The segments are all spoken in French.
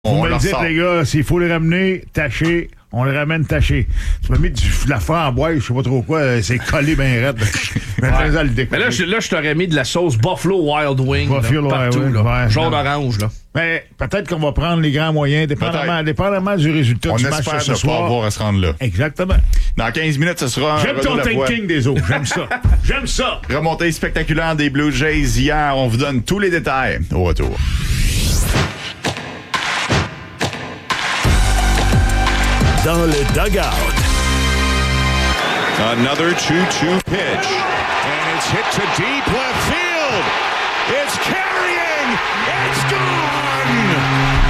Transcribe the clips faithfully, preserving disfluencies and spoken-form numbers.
Vous on me le dites, les gars, s'il faut le ramener, taché, on le ramène taché. Tu m'as mis du, de la framboise, je sais pas trop quoi, c'est collé bien raide. Ouais. Mais là, je, là, je t'aurais mis de la sauce Buffalo Wild Wing Buffalo, là, partout, ouais, là. ouais, Jaune-orange, là. Mais peut-être qu'on va prendre les grands moyens, dépendamment, dépendamment du résultat on du match espère ce ne soir. pas avoir à se rendre là. Exactement. Dans quinze minutes, ce sera un J'aime ton thinking des autres. J'aime ça. J'aime ça. Remontée spectaculaire des Blue Jays hier. On vous donne tous les détails au retour. Dans le dugout. Another two two pitch. And it's hit to deep left field. It's carrying. It's gone.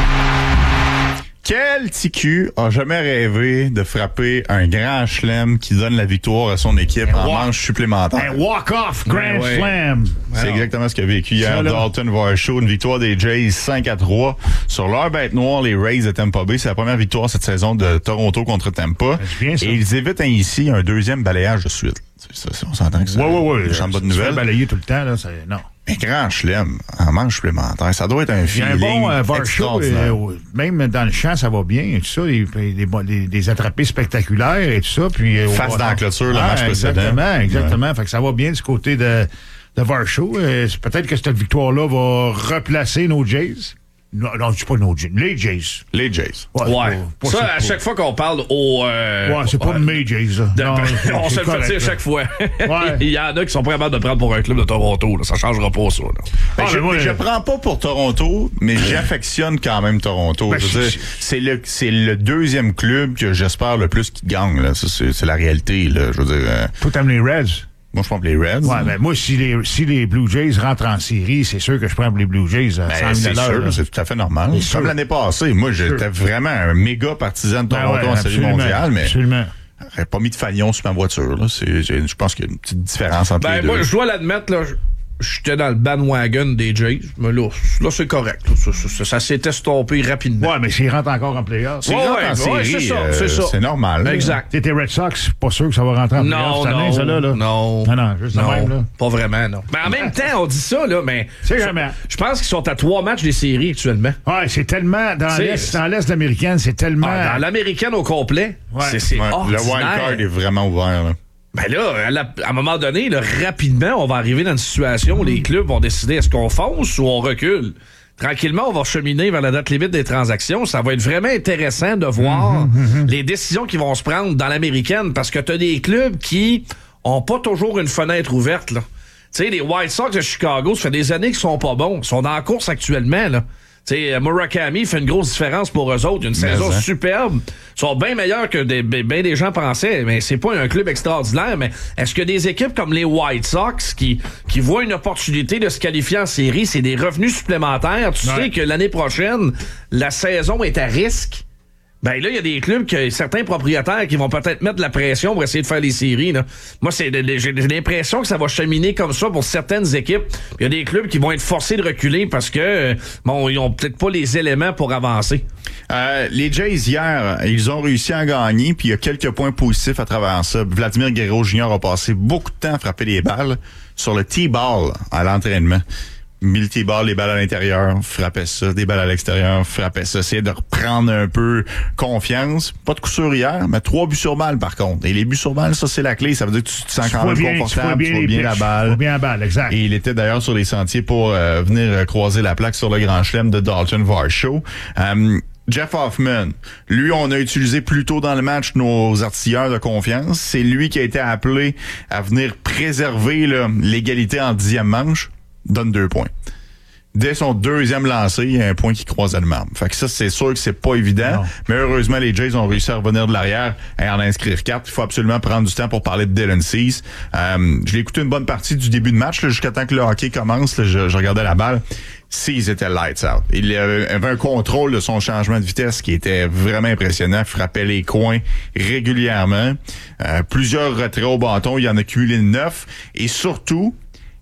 Quel T Q a jamais rêvé de frapper un grand chelem qui donne la victoire à son équipe Un en walk. manche supplémentaire? Un walk-off grand Ouais, ouais. slam. C'est Alors, exactement ce qu'a vécu hier ça, là. Dalton Varsho, une victoire des Jays cinq à trois sur leur bête noire, les Rays de Tampa Bay. C'est la première victoire cette saison de Toronto contre Tampa. C'est bien, ça. Et ils évitent ici un deuxième balayage de suite. C'est ça, on s'entend que c'est Ouais, ouais, ouais. une bonne Se faire nouvelle. balayer tout le temps, là, c'est, non. Un grand chelem en manche supplémentaire, ça doit être un Il y a un feeling bon euh, Varsho, extraordinaire. euh, même dans le champ, ça va bien, et tout ça, des, des, des, des attrapés spectaculaires et tout ça. Puis, euh, Face on- dans la clôture, le Ah, match précédent. Exactement, exactement. Fait que ça va bien du côté de, de Varsho. Euh, c'est peut-être que cette victoire-là va replacer nos Jays. Non, non, je dis pas nos Jays, les Jays. Les Jays. Ouais. c'est pas- Ça, pas- à chaque fois qu'on parle au... Euh, Ouais, c'est pas ouais, mes Jays, là. de- Non, c'est- on c'est se le fait correct, dire là. chaque fois. Ouais. Il y en a qui sont pas capables de prendre pour un club de Toronto. Là. Ça changera pas, ça. Là. Ben, Ah, je, mais moi, je prends pas pour Toronto, mais j'affectionne quand même Toronto. Ben, Je veux c'est- dire, c'est le c'est le deuxième club que j'espère le plus qui gagne. Là. Ça, c'est, c'est la réalité. Là. Je veux dire, euh, Toi, t'aimes les Reds? moi je prends pour les Reds. Ouais, ben moi, si les, si les Blue Jays rentrent en série, c'est sûr que je prends pour les Blue Jays à Ben, cent mille c'est à l'heure, sûr, là. c'est tout à fait normal. C'est Comme sûr. l'année passée, moi j'étais vraiment un méga partisan de Ben Toronto ouais, en série absolument, mondiale, mais absolument. j'aurais pas mis de fanion sur ma voiture. Là. C'est, j'ai- je pense qu'il y a une petite différence entre les Ben, deux. moi, je dois l'admettre, là, j'étais dans le bandwagon des Jays, mais là, là c'est correct. Là. Ça, ça, ça, ça s'est estompé rapidement. Ouais, mais s'ils rentrent encore en playoffs. C'est Ouais, rentre ouais, en ouais, série, c'est ça, euh, c'est ça. c'est normal. là. Exact. T'es tes Red Sox, pas sûr que ça va rentrer en playoffs Non, cette année, non, ça, là, là. non. Non, non, juste de non, même, là. pas vraiment, non. Mais en même temps, on dit ça, là, mais... C'est jamais. Je pense qu'ils sont à trois matchs des séries actuellement. Ouais, c'est tellement, dans C'est- l'Est, dans l'Est américaine, c'est tellement... Ah, dans l'américaine au complet, Ouais. c'est, c'est Ouais, le ordinaire. wild card est vraiment ouvert. Là. Ben là, à, la- à un moment donné, là, rapidement, on va arriver dans une situation où les clubs vont décider est-ce qu'on fonce ou on recule. Tranquillement, on va cheminer vers la date limite des transactions. Ça va être vraiment intéressant de voir les décisions qui vont se prendre dans l'américaine parce que tu as des clubs qui ont pas toujours une fenêtre ouverte. Là. Tu sais, les White Sox de Chicago, ça fait des années qu'ils sont pas bons. Ils sont dans la course actuellement, là. Tu sais, Murakami fait une grosse différence pour eux autres. Une saison hein. superbe. Ils sont bien meilleurs que des, bien des gens pensaient. Mais c'est pas un club extraordinaire. Mais est-ce que des équipes comme les White Sox qui, qui voient une opportunité de se qualifier en série, c'est des revenus supplémentaires? Tu Ouais. sais que l'année prochaine, la saison est à risque. Ben là, il y a des clubs, que certains propriétaires qui vont peut-être mettre de la pression pour essayer de faire les séries. Là. Moi, c'est, j'ai l'impression que ça va cheminer comme ça pour certaines équipes. Il y a des clubs qui vont être forcés de reculer parce que bon, ils ont peut-être pas les éléments pour avancer. Euh, les Jays, hier, ils ont réussi à gagner, puis il y a quelques points positifs à travers ça. Vladimir Guerrero Junior a passé beaucoup de temps à frapper les balles sur le T-ball à l'entraînement. Mille T-ball, les balles à l'intérieur, frappait ça, des balles à l'extérieur, frappait ça. Essayait de reprendre un peu confiance. Pas de coup sûr hier, mais trois buts sur balle, par contre. Et les buts sur balle, ça, c'est la clé. Ça veut dire que tu te sens Tu quand vois même bien, tu vois confortable, bien, tu vois les bien pitches, la tu vois balle. bien la balle, exact. Et il était d'ailleurs sur les sentiers pour euh, venir euh, croiser la plaque sur le Grand Chelem de Dalton Varsho. Euh, Jeff Hoffman, lui, on a utilisé plus tôt dans le match nos artilleurs de confiance. C'est lui qui a été appelé à venir préserver là, l'égalité en dixième manche. Donne deux points. Dès son deuxième lancé, il y a un point qui croisait le marbre. Fait que ça, c'est sûr que c'est pas évident. Non. Mais heureusement, les Jays ont réussi à revenir de l'arrière et en inscrire quatre. Il faut absolument prendre du temps pour parler de Dylan Cease. Euh, je l'ai écouté une bonne partie du début de match, là, jusqu'à temps que le hockey commence. Là, je, je regardais la balle. Cease était lights out. Il avait un contrôle de son changement de vitesse qui était vraiment impressionnant. Il frappait les coins régulièrement. Euh, plusieurs retraits au bâton. Il y en a cumulé neuf. Et surtout,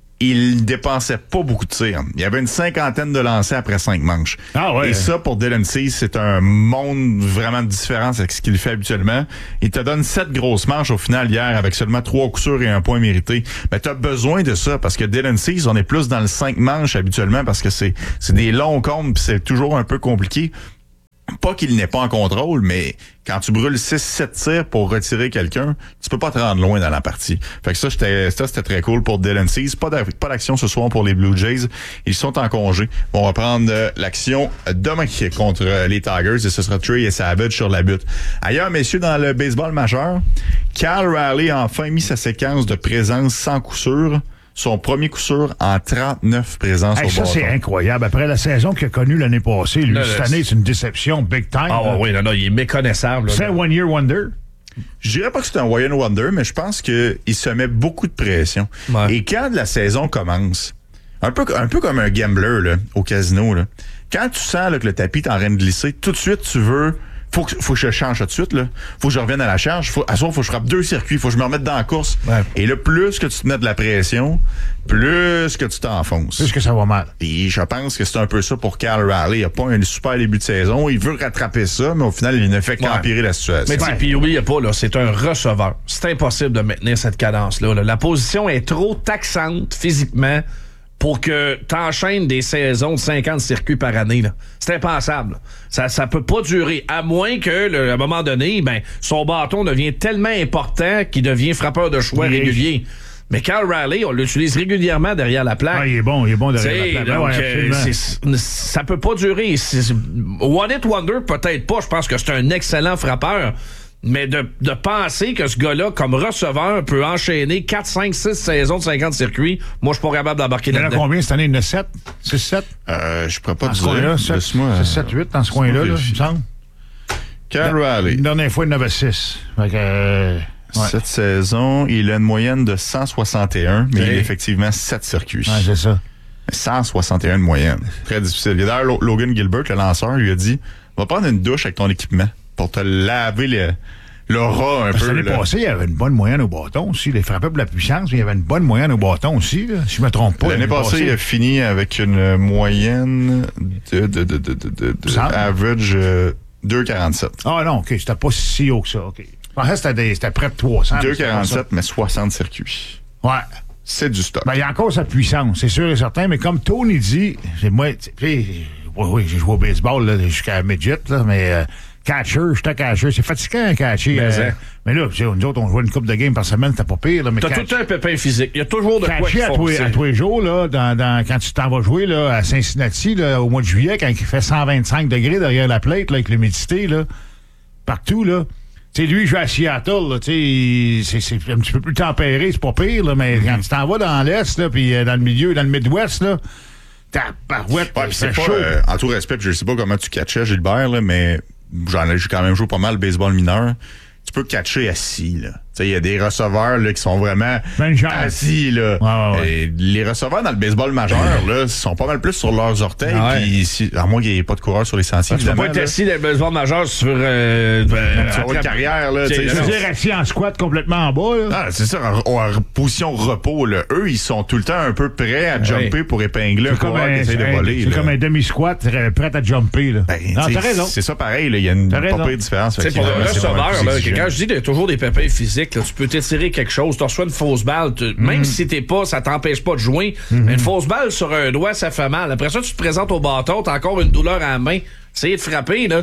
il dépensait pas beaucoup de tirs. Il y avait une cinquantaine de lancers après cinq manches. Ah ouais. Et ça, pour Dylan Cease, c'est un monde vraiment de différence avec ce qu'il fait habituellement. Il te donne sept grosses manches au final hier avec seulement trois coups sûrs et un point mérité. Mais t'as besoin de ça parce que Dylan Cease, on est plus dans le cinq manches habituellement parce que c'est c'est des longs comptes puis c'est toujours un peu compliqué. pas qu'il n'est pas en contrôle, mais quand tu brûles six sept tirs pour retirer quelqu'un, tu peux pas te rendre loin dans la partie. Fait que ça, c'était, ça, c'était très cool pour Dylan Cease. Pas d'ac- pas d'action ce soir pour les Blue Jays. Ils sont en congé. On va prendre euh, l'action demain contre euh, les Tigers et ce sera Trey et Savage sur la butte. Ailleurs, messieurs, dans le baseball majeur, Cal Raleigh a enfin mis sa séquence de présence sans coup sûr. Son premier coup sûr en trente-neuf présences Hey, au ça, bâton. c'est incroyable. Après la saison qu'il a connue l'année passée, lui, Là, cette là, année, c'est une déception big time. Ah là. oui, non, non, il est méconnaissable. Là, C'est un one-year wonder. Je dirais pas que c'est un One Wonder, mais je pense qu'il se met beaucoup de pression. Ouais. Et quand la saison commence, un peu, un peu comme un gambler là, au casino, là, quand tu sens là, que le tapis est en train de glisser, tout de suite, tu veux... Faut que, faut que je change tout de suite, là. Faut que je revienne à la charge. Faut, à soir, faut que je frappe deux circuits. Faut que je me remette dans la course. Ouais. Et là, plus que tu te mets de la pression, plus que tu t'enfonces. Plus que ça va mal. Et je pense que c'est un peu ça pour Cal Raleigh. Il a pas un super début de saison. Il veut rattraper ça, mais au final, il ne fait qu'empirer la situation. Mais tu sais, puis oubliez pas, là, c'est un receveur. C'est impossible de maintenir cette cadence-là. là. La position est trop taxante physiquement pour que t'enchaînes des saisons de cinquante circuits par année. Là. C'est impensable. Ça ça peut pas durer, à moins que, là, à un moment donné, ben son bâton devient tellement important qu'il devient frappeur de choix Il est- régulier. Mais Cal Raleigh, on l'utilise régulièrement derrière la plaque. Ah, il est bon, il est bon derrière T'sais, la plaque. donc, Ouais, euh, absolument. c'est- ça peut pas durer. C'est- One Hit Wonder, peut-être pas. Je pense que c'est un excellent frappeur. Mais de, de penser que ce gars-là, comme receveur, peut enchaîner quatre, cinq, six saisons de cinquante circuits, moi, je suis pas capable d'embarquer Il y en a là-dedans. combien cette année? Il y en a sept? six sept? Euh, je pourrais pas Dans te ce coin-là? dire. Laisse-moi... six, sept, huit dans ce coin-là, là, il me semble. Cal Raleigh. La dernière fois, il y en avait six. Fait que, euh, ouais. Cette saison, il a une moyenne de cent soixante et un, mais Okay. il a effectivement sept circuits. Ouais, c'est ça. cent soixante et un de moyenne. Très difficile. Et d'ailleurs, Lo- Logan Gilbert, le lanceur, lui a dit « Va prendre une douche avec ton équipement pour te laver le, le ras un Parce que peu. » l'année là. passée, il y avait une bonne moyenne au bâton aussi. Il frappait pour la puissance, mais il y avait une bonne moyenne au bâton aussi, là, si je me trompe pas. L'année passée, il a fini avec une moyenne de, de, de, de, de, de, de Cent? average euh, deux quarante-sept. Ah non, OK, c'était pas si haut que ça. OK. Je pensais que c'était, des- c'était près de trois cents. deux quarante-sept, mais soixante circuits. Ouais. C'est du stock. Ben, il y a encore sa puissance, c'est sûr et certain, mais comme Tony dit, c'est moi, tu sais, oui, oui, j'ai joué au baseball là, jusqu'à midget, là, mais euh, catcher, j'étais catcher, c'est fatigant un catcher. Mais, euh, hein. mais là, tu sais, nous autres, on jouait une coupe de game par semaine, c'était pas pire. Là, mais T'as catch- tout le temps un pépin physique. Il y a toujours de quoi catcher qu'il à faut. tous les- c'est- à tous les jours, là, dans, dans, quand tu t'en vas jouer là, à Cincinnati, là, au mois de juillet, quand il fait cent vingt-cinq degrés derrière la plate, là, avec l'humidité, là, partout, là. Tu sais, lui, je vais à Seattle, là, tu sais, c'est, c'est un petit peu plus tempéré, c'est pas pire, là, mais quand tu t'en vas dans l'Est, là, puis euh, dans le milieu, dans le Midwest, là, ta parouette, Ouais, pis c'est c'est pas, chaud. euh, en tout respect, pis je sais pas comment tu catchais Gilbert, là, mais j'en ai, j'ai quand même joué pas mal le baseball mineur. Tu peux catcher assis, là. Tu sais, il y a des receveurs, là, qui sont vraiment Ben, genre. assis, là. Ouais, ouais, ouais. Et les receveurs dans le baseball majeur, là, sont pas mal plus sur leurs orteils, Ah ouais. pis si, à moins qu'il n'y ait pas de coureur sur les sentiers, Tu peux évidemment, pas être là. assis dans le baseball majeur sur... Euh, ben, Tu vas avoir une attrape- carrière, là, tu sais. Tu sais, Je veux non. dire, assis en squat complètement en bas, là. Ah, c'est ça, en, en position repos, là. Eux, ils sont tout le temps un peu prêts à jumper pour épingler un C'est comme coureur qui un, essaie de un- voler, c'est là. comme un demi-squat euh, prêt à jumper, là. Ben, non, tu sais, t'as raison. C'est ça pareil, là. Il y a une T'as pas raison. pire différence. Tu sais, pour le receveur, là, que quand je dis qu'il y a toujours des pépins physiques, là, tu peux t'étirer quelque chose, tu reçois une fausse balle, tu- même si t'es pas, ça t'empêche pas de jouer, mais une fausse balle sur un doigt, ça fait mal. Après ça, tu te présentes au bâton, t'as encore une douleur à la main. Essayer de frapper, là.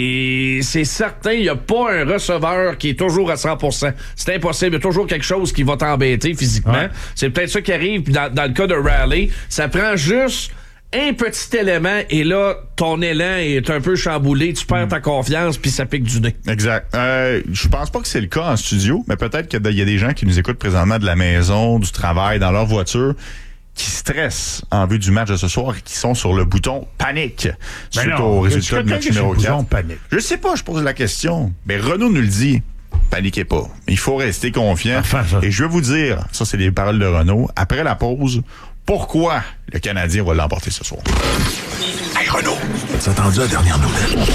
Et c'est certain, il n'y a pas un receveur qui est toujours à cent pour cent. C'est impossible. Il y a toujours quelque chose qui va t'embêter physiquement. Ouais. C'est peut-être ça qui arrive. Puis dans, dans le cas de Raleigh, ça prend juste un petit élément et là, ton élan est un peu chamboulé. Tu perds ta confiance puis ça pique du nez. Exact. Euh, je pense pas que c'est le cas en studio, mais peut-être qu'il y a des gens qui nous écoutent présentement de la maison, du travail, dans leur voiture, qui stressent en vue du match de ce soir et qui sont sur le bouton panique Ben suite non, au y a-tu résultat de quelqu'un match qui est sur numéro le bouton quatre. panique? Je sais pas, je pose la question. Mais Renaud nous le dit. Paniquez pas. Il faut rester confiant. Enfin, ça. Et je vais vous dire, ça c'est les paroles de Renaud, après la pause, pourquoi le Canadien va l'emporter ce soir. Hey Renaud, t'as entendu la dernière nouvelle?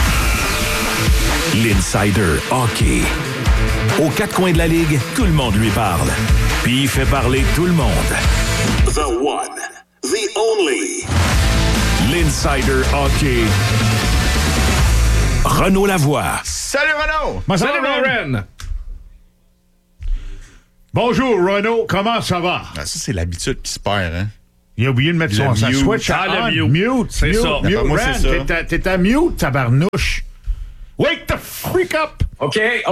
L'Insider Hockey. Aux quatre coins de la Ligue, tout le monde lui parle. Puis il fait parler tout le monde. The one, the only. L'Insider Hockey. Renaud Lavoie. Salut Renaud! Moi, ça Salut, va, Ren? Lauren! Bonjour, Renaud. Comment ça va? Ah, ça, c'est l'habitude qui se perd, hein? Il a oublié de mettre son, sa switch ah, à le on. mute. Mute. C'est mute, ça. Mute. Moi, Rand, c'est ça. t'es à, t'es à mute, tabarnouche. Wake the freak up! OK, OK, Ah, OK.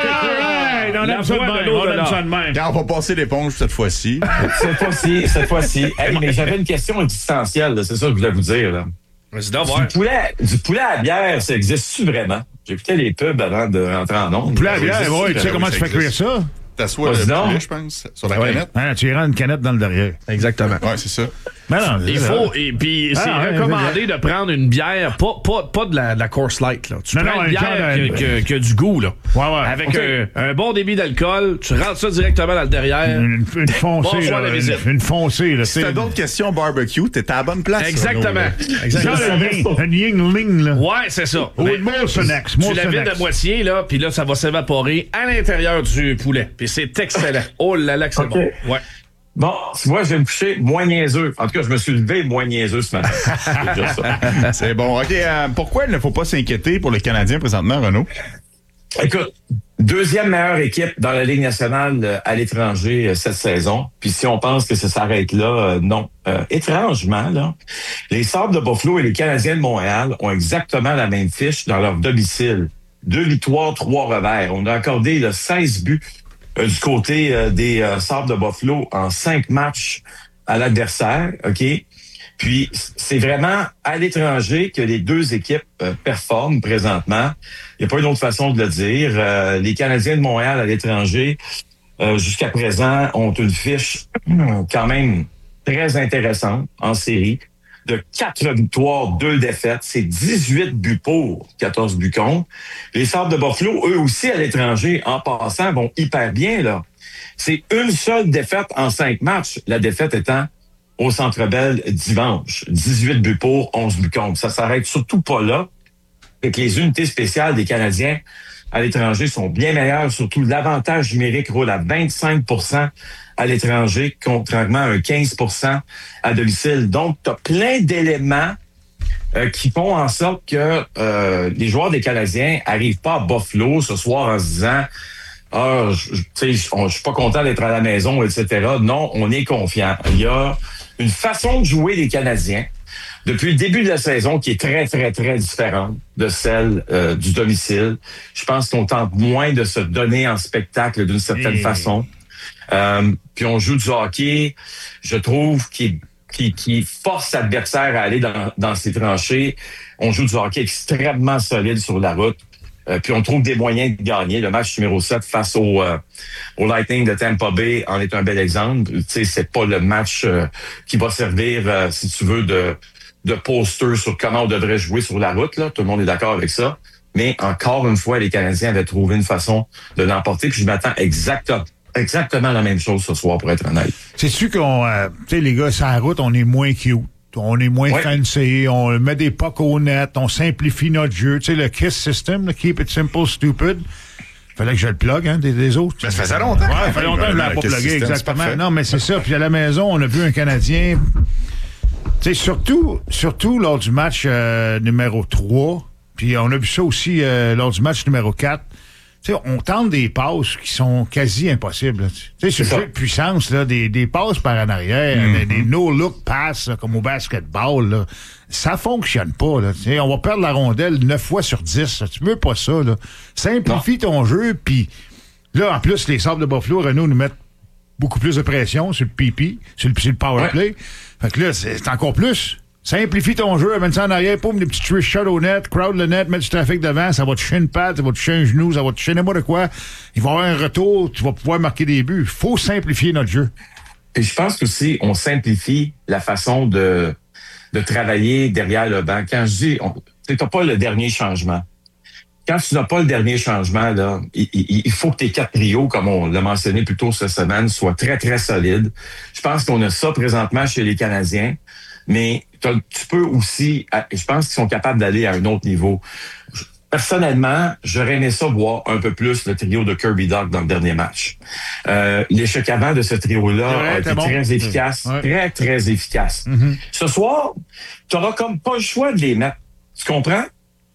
right, on La aime ça de voix de même, l'au-delà. on aime ça de même. Quand on va passer l'éponge cette fois-ci. Cette fois-ci, cette fois-ci. Hey, mais j'avais une question existentielle, là, c'est ça que je voulais vous dire. Là. Vas-y donc, voir. Du poulet, du poulet à bière, ça existe-tu vraiment? J'écoutais les pubs avant de rentrer en ondes. Poulet à Ça bière, existe-tu ouais, tu sais vraiment? comment oui, tu ça fais cuire existe. ça? T'assois Vas-y le donc. poulet, je pense, sur la Ouais. canette. Hein, tu y rends une canette dans le derrière. Exactement. Ouais, c'est ça. Mais non, Il c'est faut, ça. et puis c'est Ah, ouais, recommandé de prendre une bière, pas, pas, pas de la, de la Coors Light, là. Tu Non, prends non, une un bière genre qui de- que, que, que du goût, là. Ouais, ouais. Avec Ok. un, un bon débit d'alcool, tu rentres ça directement dans le derrière. Une, une foncée, Bonsoir, là, la visite. une, une foncée, là. Si t'as d'autres questions barbecue, t'es à la bonne place. Exactement. Renaud, là. Genre Exactement. un yingling, là. Ouais, c'est ça. Ou Mais une Molsonex, Tu la Molsonex. vides à moitié, là, puis là, ça va s'évaporer à l'intérieur du poulet. Puis c'est excellent. Oh là là, que c'est Ok. bon. Ouais. Bon, tu vois, je vais me coucher moins niaiseux. En tout cas, je me suis levé moins niaiseux ce matin. Je veux dire ça. C'est bon. OK, euh, pourquoi il ne faut pas s'inquiéter pour le Canadien présentement, Renaud? Écoute, deuxième meilleure équipe dans la Ligue nationale euh, à l'étranger euh, cette saison. Puis si on pense que ça s'arrête là, euh, non. Euh, étrangement, là, les Sabres de Buffalo et les Canadiens de Montréal ont exactement la même fiche dans leur domicile. Deux victoires, trois revers. On a accordé là, seize buts euh, du côté euh, des euh, Sabres de Buffalo en cinq matchs à l'adversaire, OK? Puis, c'est vraiment à l'étranger que les deux équipes euh, performent présentement. Il n'y a pas une autre façon de le dire. Euh, les Canadiens de Montréal à l'étranger, euh, jusqu'à présent, ont une fiche quand même très intéressante en série. De quatre victoires, deux défaites. C'est dix-huit buts pour, quatorze buts contre. Les Sabres de Buffalo, eux aussi à l'étranger, en passant, vont hyper bien, là. C'est une seule défaite en cinq matchs. La défaite étant au Centre Bell dimanche. dix-huit buts pour, onze buts contre. Ça s'arrête surtout pas là. Fait que les unités spéciales des Canadiens à l'étranger sont bien meilleures. Surtout, l'avantage numérique roule à vingt-cinq pour cent à l'étranger, contrairement à un quinze pour cent à domicile. Donc, tu as plein d'éléments euh, qui font en sorte que euh, les joueurs des Canadiens arrivent pas à Buffalo ce soir en se disant « Ah, je je- je suis pas content d'être à la maison, et cetera » Non, on est confiant. Il y a une façon de jouer des Canadiens depuis le début de la saison qui est très, très, très différente de celle euh, du domicile. Je pense qu'on tente moins de se donner en spectacle d'une certaine Et... façon. Euh, puis on joue du hockey, je trouve, qui, qui, qui force l'adversaire à aller dans, dans ses tranchées. On joue du hockey extrêmement solide sur la route. Euh, puis on trouve des moyens de gagner. Le match numéro sept face au, euh, au Lightning de Tampa Bay en est un bel exemple. Tu sais, c'est pas le match euh, qui va servir, euh, si tu veux, de, de poster sur comment on devrait jouer sur la route. Là. Tout le monde est d'accord avec ça. Mais encore une fois, les Canadiens avaient trouvé une façon de l'emporter. Puis je m'attends exactement, exactement la même chose ce soir, pour être honnête. C'est-tu qu'on... euh, tu sais, les gars, sur la route, on est moins cute. On est moins Ouais. fancy, on met des pucks au net, on simplifie notre jeu. Tu sais, le KISS system, le Keep It Simple, Stupid. Fallait que je le plug, hein, des, des autres. Ben, ça faisait longtemps. Ouais, ça fait longtemps que je l'ai Le pas KISS plugué, system, c'est exactement. parfait. Non, mais c'est ça. Puis à la maison, on a vu un Canadien. Tu sais, surtout, surtout lors du match euh, numéro trois, puis on a vu ça aussi euh, lors du match numéro quatre. Tu sais, on tente des passes qui sont quasi impossibles. là. Tu sais, ce ça. jeu de puissance, là, des, des passes par en arrière, Mm-hmm. des, des no-look passes, là, comme au basketball, là, ça fonctionne pas. Là. Tu sais, on va perdre la rondelle neuf fois sur dix. Là. Tu veux pas ça. Là. Simplifie ton jeu, puis là, en plus, les Sabres de Buffalo, Renaud, nous mettent beaucoup plus de pression sur le P P, sur le, sur le power Ouais. play. Fait que là, c'est encore plus. Simplifie ton jeu, amène ça en arrière, poum, des petits trick shots au net, crowd le net, mets du trafic devant, ça va te toucher une patte, ça va te toucher un genou, ça va te toucher n'importe quoi. Il va y avoir un retour, tu vas pouvoir marquer des buts. Faut simplifier notre jeu. Et je pense qu'aussi, on simplifie la façon de, de travailler derrière le banc. Quand je dis, tu n'as pas le dernier changement. Quand tu n'as pas le dernier changement, là, il, il, il faut que tes quatre trios, comme on l'a mentionné plus tôt cette semaine, soient très, très solides. Je pense qu'on a ça présentement chez les Canadiens, mais t'as- tu peux aussi, je pense qu'ils sont capables d'aller à un autre niveau. Personnellement, j'aurais aimé ça voir un peu plus le trio de Kirby Dach dans le dernier match. Euh, l'échec avant de ce trio-là C'est vrai, a été t'es bon. très efficace, Ouais. très, très efficace. Ce soir, tu n'auras comme pas le choix de les mettre. Tu comprends?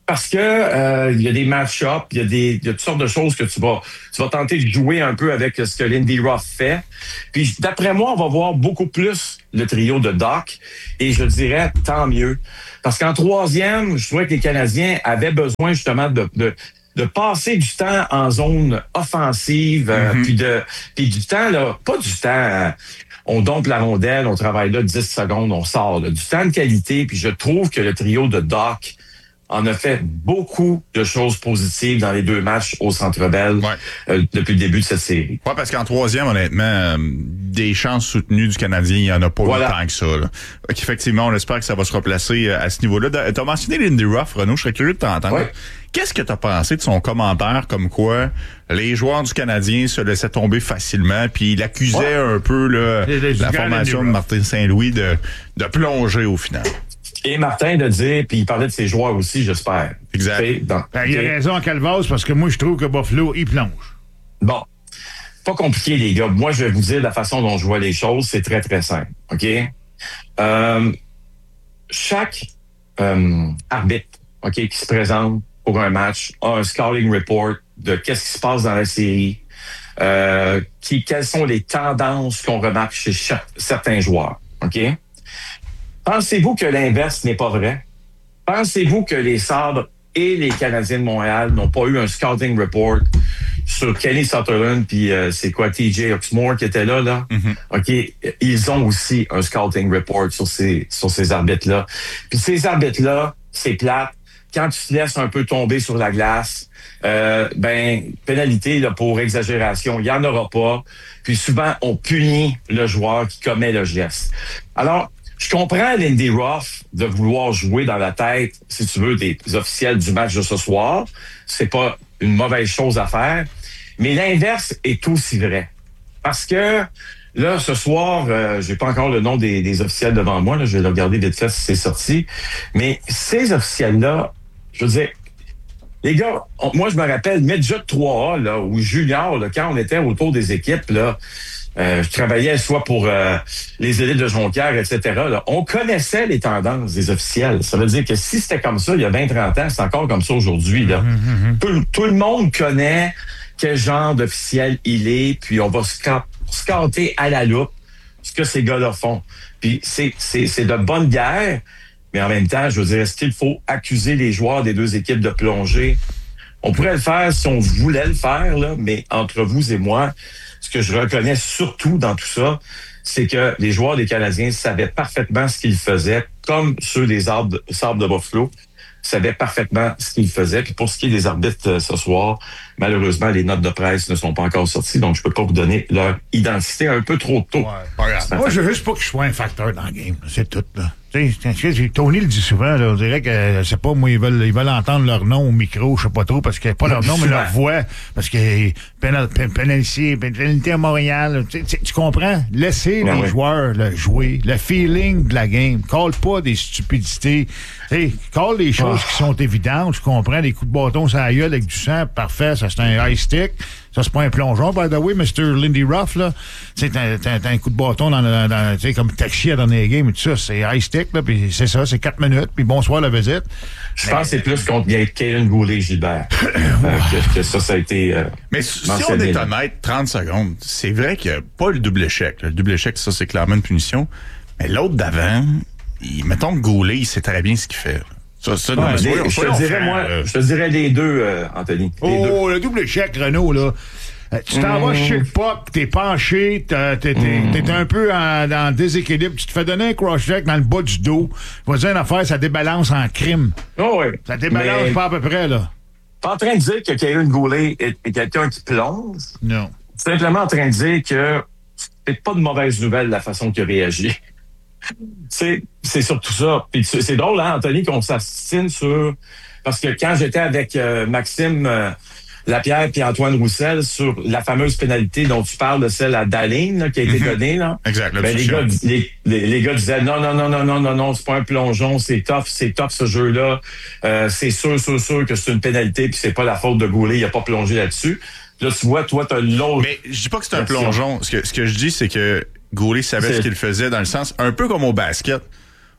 Parce que euh, il y a des match-ups, il y a des il y a toutes sortes de choses que tu vas tu vas tenter de jouer un peu avec ce que Lindy Ruff fait. Puis d'après moi, on va voir beaucoup plus le trio de Doc et je dirais tant mieux. Parce qu'en troisième, je trouvais que les Canadiens avaient besoin justement de, de de passer du temps en zone offensive, euh, mm-hmm. puis de puis du temps là, pas du temps euh, on dompe la rondelle, on travaille là dix secondes, on sort là, du temps de qualité, puis je trouve que le trio de Doc en a fait beaucoup de choses positives dans les deux matchs au Centre Bell ouais. euh, depuis le début de cette série. Ouais, parce qu'en troisième, honnêtement, euh, des chances soutenues du Canadien, il n'y en a pas voilà. autant que ça. Là. Effectivement, on espère que ça va se replacer à ce niveau-là. Tu as mentionné Lindy Ruff, Renaud, je serais curieux de t'entendre. Ouais. Qu'est-ce que tu as pensé de son commentaire comme quoi les joueurs du Canadien se laissaient tomber facilement, puis il accusait ouais. un peu là, la formation de Martin Saint-Louis de, de plonger au final? Et Martin de dire, puis il parlait de ses joueurs aussi, j'espère. Exact. Dans, ben, il a raison, Calvas, parce que moi, je trouve que Buffalo, il plonge. Bon. Pas compliqué, les gars. Moi, je vais vous dire la façon dont je vois les choses. C'est très, très simple. OK? Euh, chaque euh, arbitre, OK, qui se présente pour un match a un scouting report de qu'est-ce qui se passe dans la série, euh, qui, quelles sont les tendances qu'on remarque chez chaque, certains joueurs. OK? Pensez-vous que l'inverse n'est pas vrai? Pensez-vous que les Sabres et les Canadiens de Montréal n'ont pas eu un scouting report sur Kenny Sutherland puis euh, c'est quoi T J Oxmoor qui était là là? Mm-hmm. OK, ils ont aussi un scouting report sur ces sur ces arbitres-là. Puis ces arbitres-là, c'est plate. Quand tu te laisses un peu tomber sur la glace, euh, ben pénalité là, pour exagération, il n'y en aura pas. Puis souvent, on punit le joueur qui commet le geste. Alors, je comprends Lindy Ruff de vouloir jouer dans la tête, si tu veux, des officiels du match de ce soir. C'est pas une mauvaise chose à faire. Mais l'inverse est aussi vrai. Parce que là, ce soir, euh, j'ai pas encore le nom des, des officiels devant moi. Là, je vais le regarder vite fait si c'est sorti. Mais ces officiels-là, je veux dire, les gars, on, moi, je me rappelle, Midget trois A, là, ou Junior, là, quand on était autour des équipes, là, Euh, je travaillais soit pour euh, les élites de Jonquière, et cetera. Là. On connaissait les tendances des officiels. Ça veut dire que si c'était comme ça il y a vingt trente ans, c'est encore comme ça aujourd'hui. Là. Mm-hmm. Tout, tout le monde connaît quel genre d'officiel il est, puis on va scanter à la loupe ce que ces gars-là font. Puis c'est, c'est, c'est de bonne guerre, mais en même temps, je veux dire, est-ce qu'il faut accuser les joueurs des deux équipes de plonger? On pourrait le faire si on voulait le faire, là, mais entre vous et moi, ce que je reconnais surtout dans tout ça, c'est que les joueurs des Canadiens savaient parfaitement ce qu'ils faisaient, comme ceux des Sabres de Buffalo savaient parfaitement ce qu'ils faisaient. Puis pour ce qui est des arbitres euh, ce soir, malheureusement, les notes de presse ne sont pas encore sorties, donc je peux pas vous donner leur identité un peu trop tôt. Ouais, pas grave. Moi, je veux juste pas que je sois un facteur dans le game. C'est tout, là. Tony le dit souvent, là, on dirait que, je sais pas, moi, ils veulent, ils veulent entendre leur nom au micro, je sais pas trop, parce que pas leur nom, mais leur voix, parce que pénalité, pénalité à Montréal, tu, tu, tu comprends? Laissez ouais, les ouais. joueurs là, jouer, le feeling de la game. Call pas des stupidités. T'sais, call des choses oh. qui sont évidentes, je comprends, des coups de bâton sur la gueule avec du sang, parfait, ça c'est un high stick. Ça, c'est pas un plongeon, by the way, mister Lindy Ruff, là. Tu sais, t'as, t'as, t'as un coup de bâton dans, dans, dans tu sais, comme taxi à dernier game et tout ça. C'est high stick, là, puis c'est ça, c'est quatre minutes, puis bonsoir la visite. Je mais, pense que c'est plus contre Kaelin Goulet-Gilbert euh, que, que ça, ça a été euh, mais si on est honnête, trente secondes, c'est vrai qu'il n'y a pas le double échec. Là. Le double échec, ça, c'est clairement une punition. Mais l'autre d'avant, il, mettons que Goulet, il sait très bien ce qu'il fait. Ça, ça, ouais, non, les, je, te dirais, moi, euh... je te dirais les deux, euh, Anthony. Les oh, deux. Le double échec, Renaud, là. Euh, tu t'en mmh. vas chez le pop, t'es penché, t'es, t'es, mmh. t'es un peu en, en déséquilibre, tu te fais donner un cross-check dans le bas du dos. Je vais dire une affaire, ça débalance en crime. Oh oui. Ça débalance mais... pas à peu près, là. Pas en train de dire que Kaelin Goulet est, est quelqu'un qui plonge. Non. Simplement en train de dire que c'est pas de mauvaise nouvelle la façon qu'il a réagi. C'est, c'est surtout ça. Puis c'est, c'est drôle, hein, Anthony, qu'on s'assine sur... Parce que quand j'étais avec euh, Maxime euh, Lapierre et Antoine Roussel sur la fameuse pénalité dont tu parles, de celle à Daline, là, qui a été mm-hmm. donnée, là, exact, ben, les, gars, les, les, les gars disaient non, non, non, non, non, non, non, c'est pas un plongeon, c'est tough, c'est tough ce jeu-là. Euh, c'est sûr, sûr, sûr que c'est une pénalité puis c'est pas la faute de Goulet, il a pas plongé là-dessus. Là, tu vois, toi, t'as l'autre... Mais je dis pas que c'est un plongeon. Ce que, ce que je dis, c'est que Goulet savait c'est... ce qu'il faisait dans le sens, un peu comme au basket.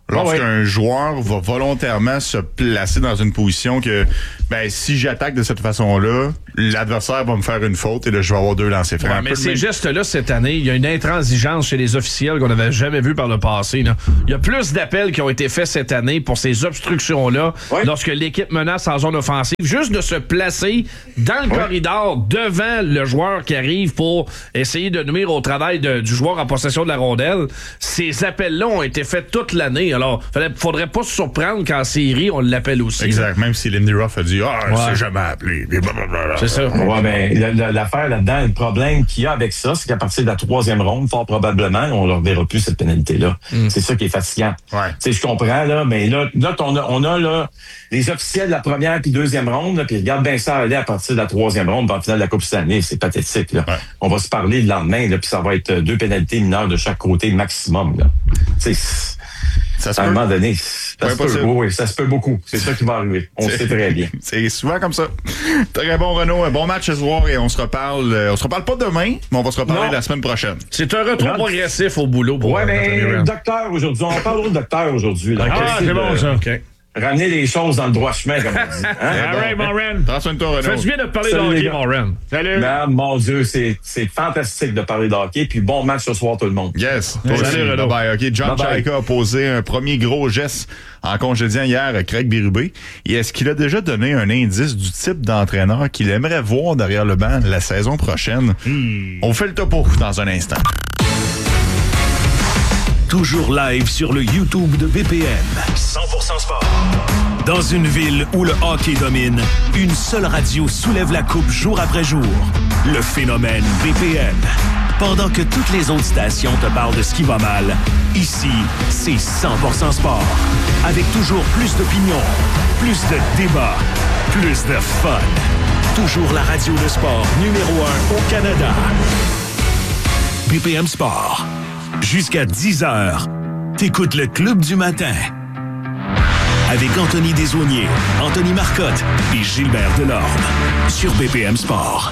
Lorsqu'un ouais. joueur va volontairement se placer dans une position que, ben, si j'attaque de cette façon-là, l'adversaire va me faire une faute et là, je vais avoir deux lancers francs. Ouais, mais ces gestes-là, cette année, il y a une intransigeance chez les officiels qu'on n'avait jamais vu par le passé. Là. Il y a plus d'appels qui ont été faits cette année pour ces obstructions-là ouais. lorsque l'équipe menace en zone offensive. Juste de se placer dans le ouais. corridor devant le joueur qui arrive pour essayer de nuire au travail de, du joueur en possession de la rondelle. Ces appels-là ont été faits toute l'année. Alors, il faudrait pas se surprendre qu'en série, on l'appelle aussi. Exact. Là. Même si Lindy Ruff a dit « Ah, oh, ouais. c'est jamais appelé. » C'est ça. Ouais, ben, l'affaire là-dedans, le problème qu'il y a avec ça, c'est qu'à partir de la troisième ronde, fort probablement, on ne leur verra plus cette pénalité-là. Mm. C'est ça qui est fatigant. Ouais. Tu sais, je comprends, là, mais là, là on, a, on a là, les officiels de la première puis deuxième ronde, là, puis regarde bien ça aller à partir de la troisième ronde, dans le final de la Coupe Stanley, c'est pathétique. Là. Ouais. On va se parler le lendemain, là, puis ça va être deux pénalités mineures de chaque côté maximum. Là. Tu sais, ça se à un peut. moment donné, ça ouais, se peut. Oui, ça se peut beaucoup. C'est ça qui va arriver. On le sait très bien. C'est souvent comme ça. Très bon, Renaud. Un bon match ce soir et on se reparle. Euh, on se reparle pas demain, mais on va se reparler non. la semaine prochaine. C'est un retour non. progressif au boulot. Oui, mais docteur aujourd'hui. On parle au docteur aujourd'hui. Là. Ah, c'est bon de, ça. OK. Ramener les choses dans le droit chemin, comme on dit. Hein? All right, mon Ren. Prends soin de toi, Renaud. Fais du bien de parler de hockey, mon Ren. Salut. Non, mon Dieu, c'est, c'est fantastique de parler de hockey. Puis bon match ce soir, tout le monde. Yes. Toi aussi, Renaud. Bye bye. OK. John Chayka a posé un premier gros geste en congédiant hier à Craig Berube. Et est-ce qu'il a déjà donné un indice du type d'entraîneur qu'il aimerait voir derrière le banc la saison prochaine? Hmm. On fait le topo dans un instant. Toujours live sur le YouTube de B P M. cent pour cent sport. Dans une ville où le hockey domine, une seule radio soulève la coupe jour après jour. Le phénomène B P M. Pendant que toutes les autres stations te parlent de ce qui va mal, ici, c'est cent pour cent sport. Avec toujours plus d'opinions, plus de débats, plus de fun. Toujours la radio de sport numéro un au Canada. B P M Sport. Jusqu'à dix heures, t'écoutes le Club du matin. Avec Anthony Desaulniers, Anthony Marcotte et Gilbert Delorme. Sur B P M Sport.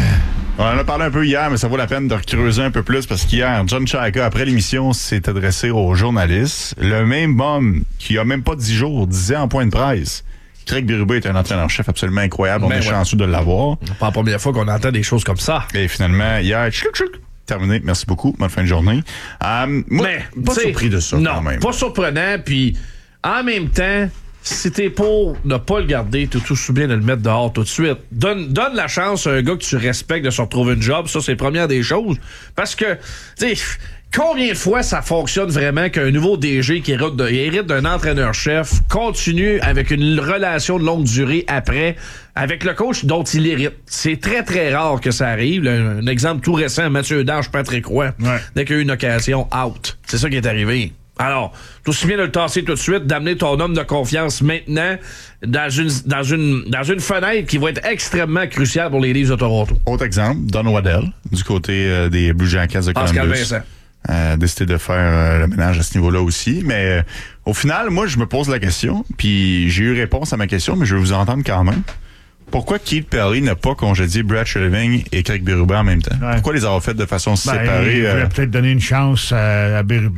On en a parlé un peu hier, mais ça vaut la peine de creuser un peu plus parce qu'hier, John Chayka, après l'émission, s'est adressé aux journalistes. Le même homme qui a même pas dix jours disait en point de presse: Craig Berube est un entraîneur-chef absolument incroyable. On ben est ouais. chanceux de l'avoir. C'est pas la première fois qu'on entend des choses comme ça. Et finalement, hier, tchouk, tchouk, terminé. Merci beaucoup. Bonne fin de journée. Um, moi, mais, pas surpris de ça, non, quand même. Pas surprenant, puis en même temps, si t'es pour ne pas le garder, t'es tout bien de le mettre dehors tout de suite. Donne, donne la chance à un gars que tu respectes de se retrouver une job. Ça, c'est la première des choses. Parce que, tu sais, combien de fois ça fonctionne vraiment qu'un nouveau D G qui hérite, de, hérite d'un entraîneur-chef continue avec une relation de longue durée après avec le coach dont il hérite? C'est très, très rare que ça arrive. Un, un exemple tout récent, Mathieu Dange, Patrick Roy. Ouais. Dès qu'il y a eu une occasion, out. C'est ça qui est arrivé. Alors, tout aussi bien de le tasser tout de suite, d'amener ton homme de confiance maintenant dans une, dans une, dans une fenêtre qui va être extrêmement cruciale pour les Leafs de Toronto. Autre exemple, Don Waddell, du côté euh, des Blue Jackets de Columbus. Pascal Vincent. Euh, décidé de faire euh, le ménage à ce niveau-là aussi. Mais euh, au final, moi, je me pose la question, puis j'ai eu réponse à ma question, mais je vais vous entendre quand même. Pourquoi Keith Perry n'a pas congédié Brad Treliving et Craig Berube en même temps? Ouais. Pourquoi les avoir fait de façon ben, séparée? Il euh... peut-être donner une chance à, à Berube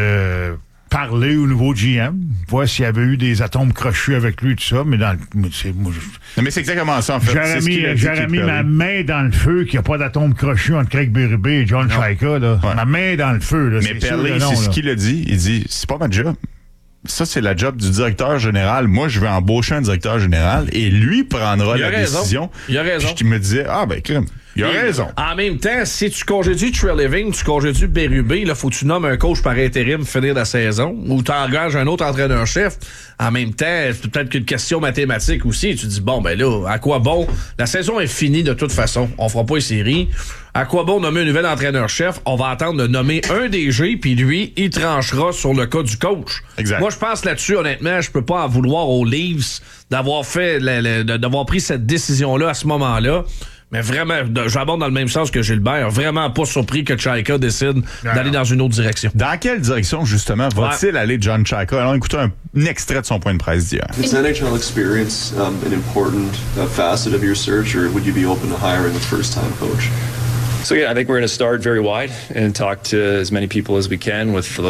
de parler au nouveau G M, voir s'il y avait eu des atomes crochus avec lui, tout ça, mais dans le, c'est, moi, je, non, mais c'est exactement ça, en fait. J'aurais mis, j'aurais mis ma main dans le feu qu'il n'y a pas d'atomes crochus entre Craig Berube et John Chayka, là. Ouais. Ma main dans le feu, là. Mais Perry, c'est ce qu'il a dit. Il dit, c'est pas ma job. Ça, c'est la job du directeur général. Moi, je vais embaucher un directeur général et lui prendra la raison. décision. Il a raison. Puis je me disais, ah, ben, crème. Il a et raison. En même temps, si tu congédies Treliving, tu congédies Berube, là, faut que tu nommes un coach par intérim finir la saison ou tu engages un autre entraîneur-chef. En même temps, c'est peut-être qu'une question mathématique aussi. Tu dis, bon, ben là, à quoi bon? La saison est finie de toute façon. On fera pas une série. À quoi bon nommer un nouvel entraîneur-chef? On va attendre de nommer un D G, puis lui, il tranchera sur le cas du coach. Exact. Moi, je pense là-dessus, honnêtement, je peux pas en vouloir aux Leafs d'avoir fait, le, le, d'avoir pris cette décision-là à ce moment-là. Mais vraiment, j'aborde dans le même sens que Gilbert. Vraiment pas surpris que Chayka décide non. d'aller dans une autre direction. Dans quelle direction, justement, va-t-il ouais. aller John Chayka? Allons écouter un, un extrait de son point de presse d'hier. Is N H L experience um, an important uh, facet of your search, or would you be open to hiring a first-time coach? So yeah, I think we're going to start very wide and talk to as many people as we can with the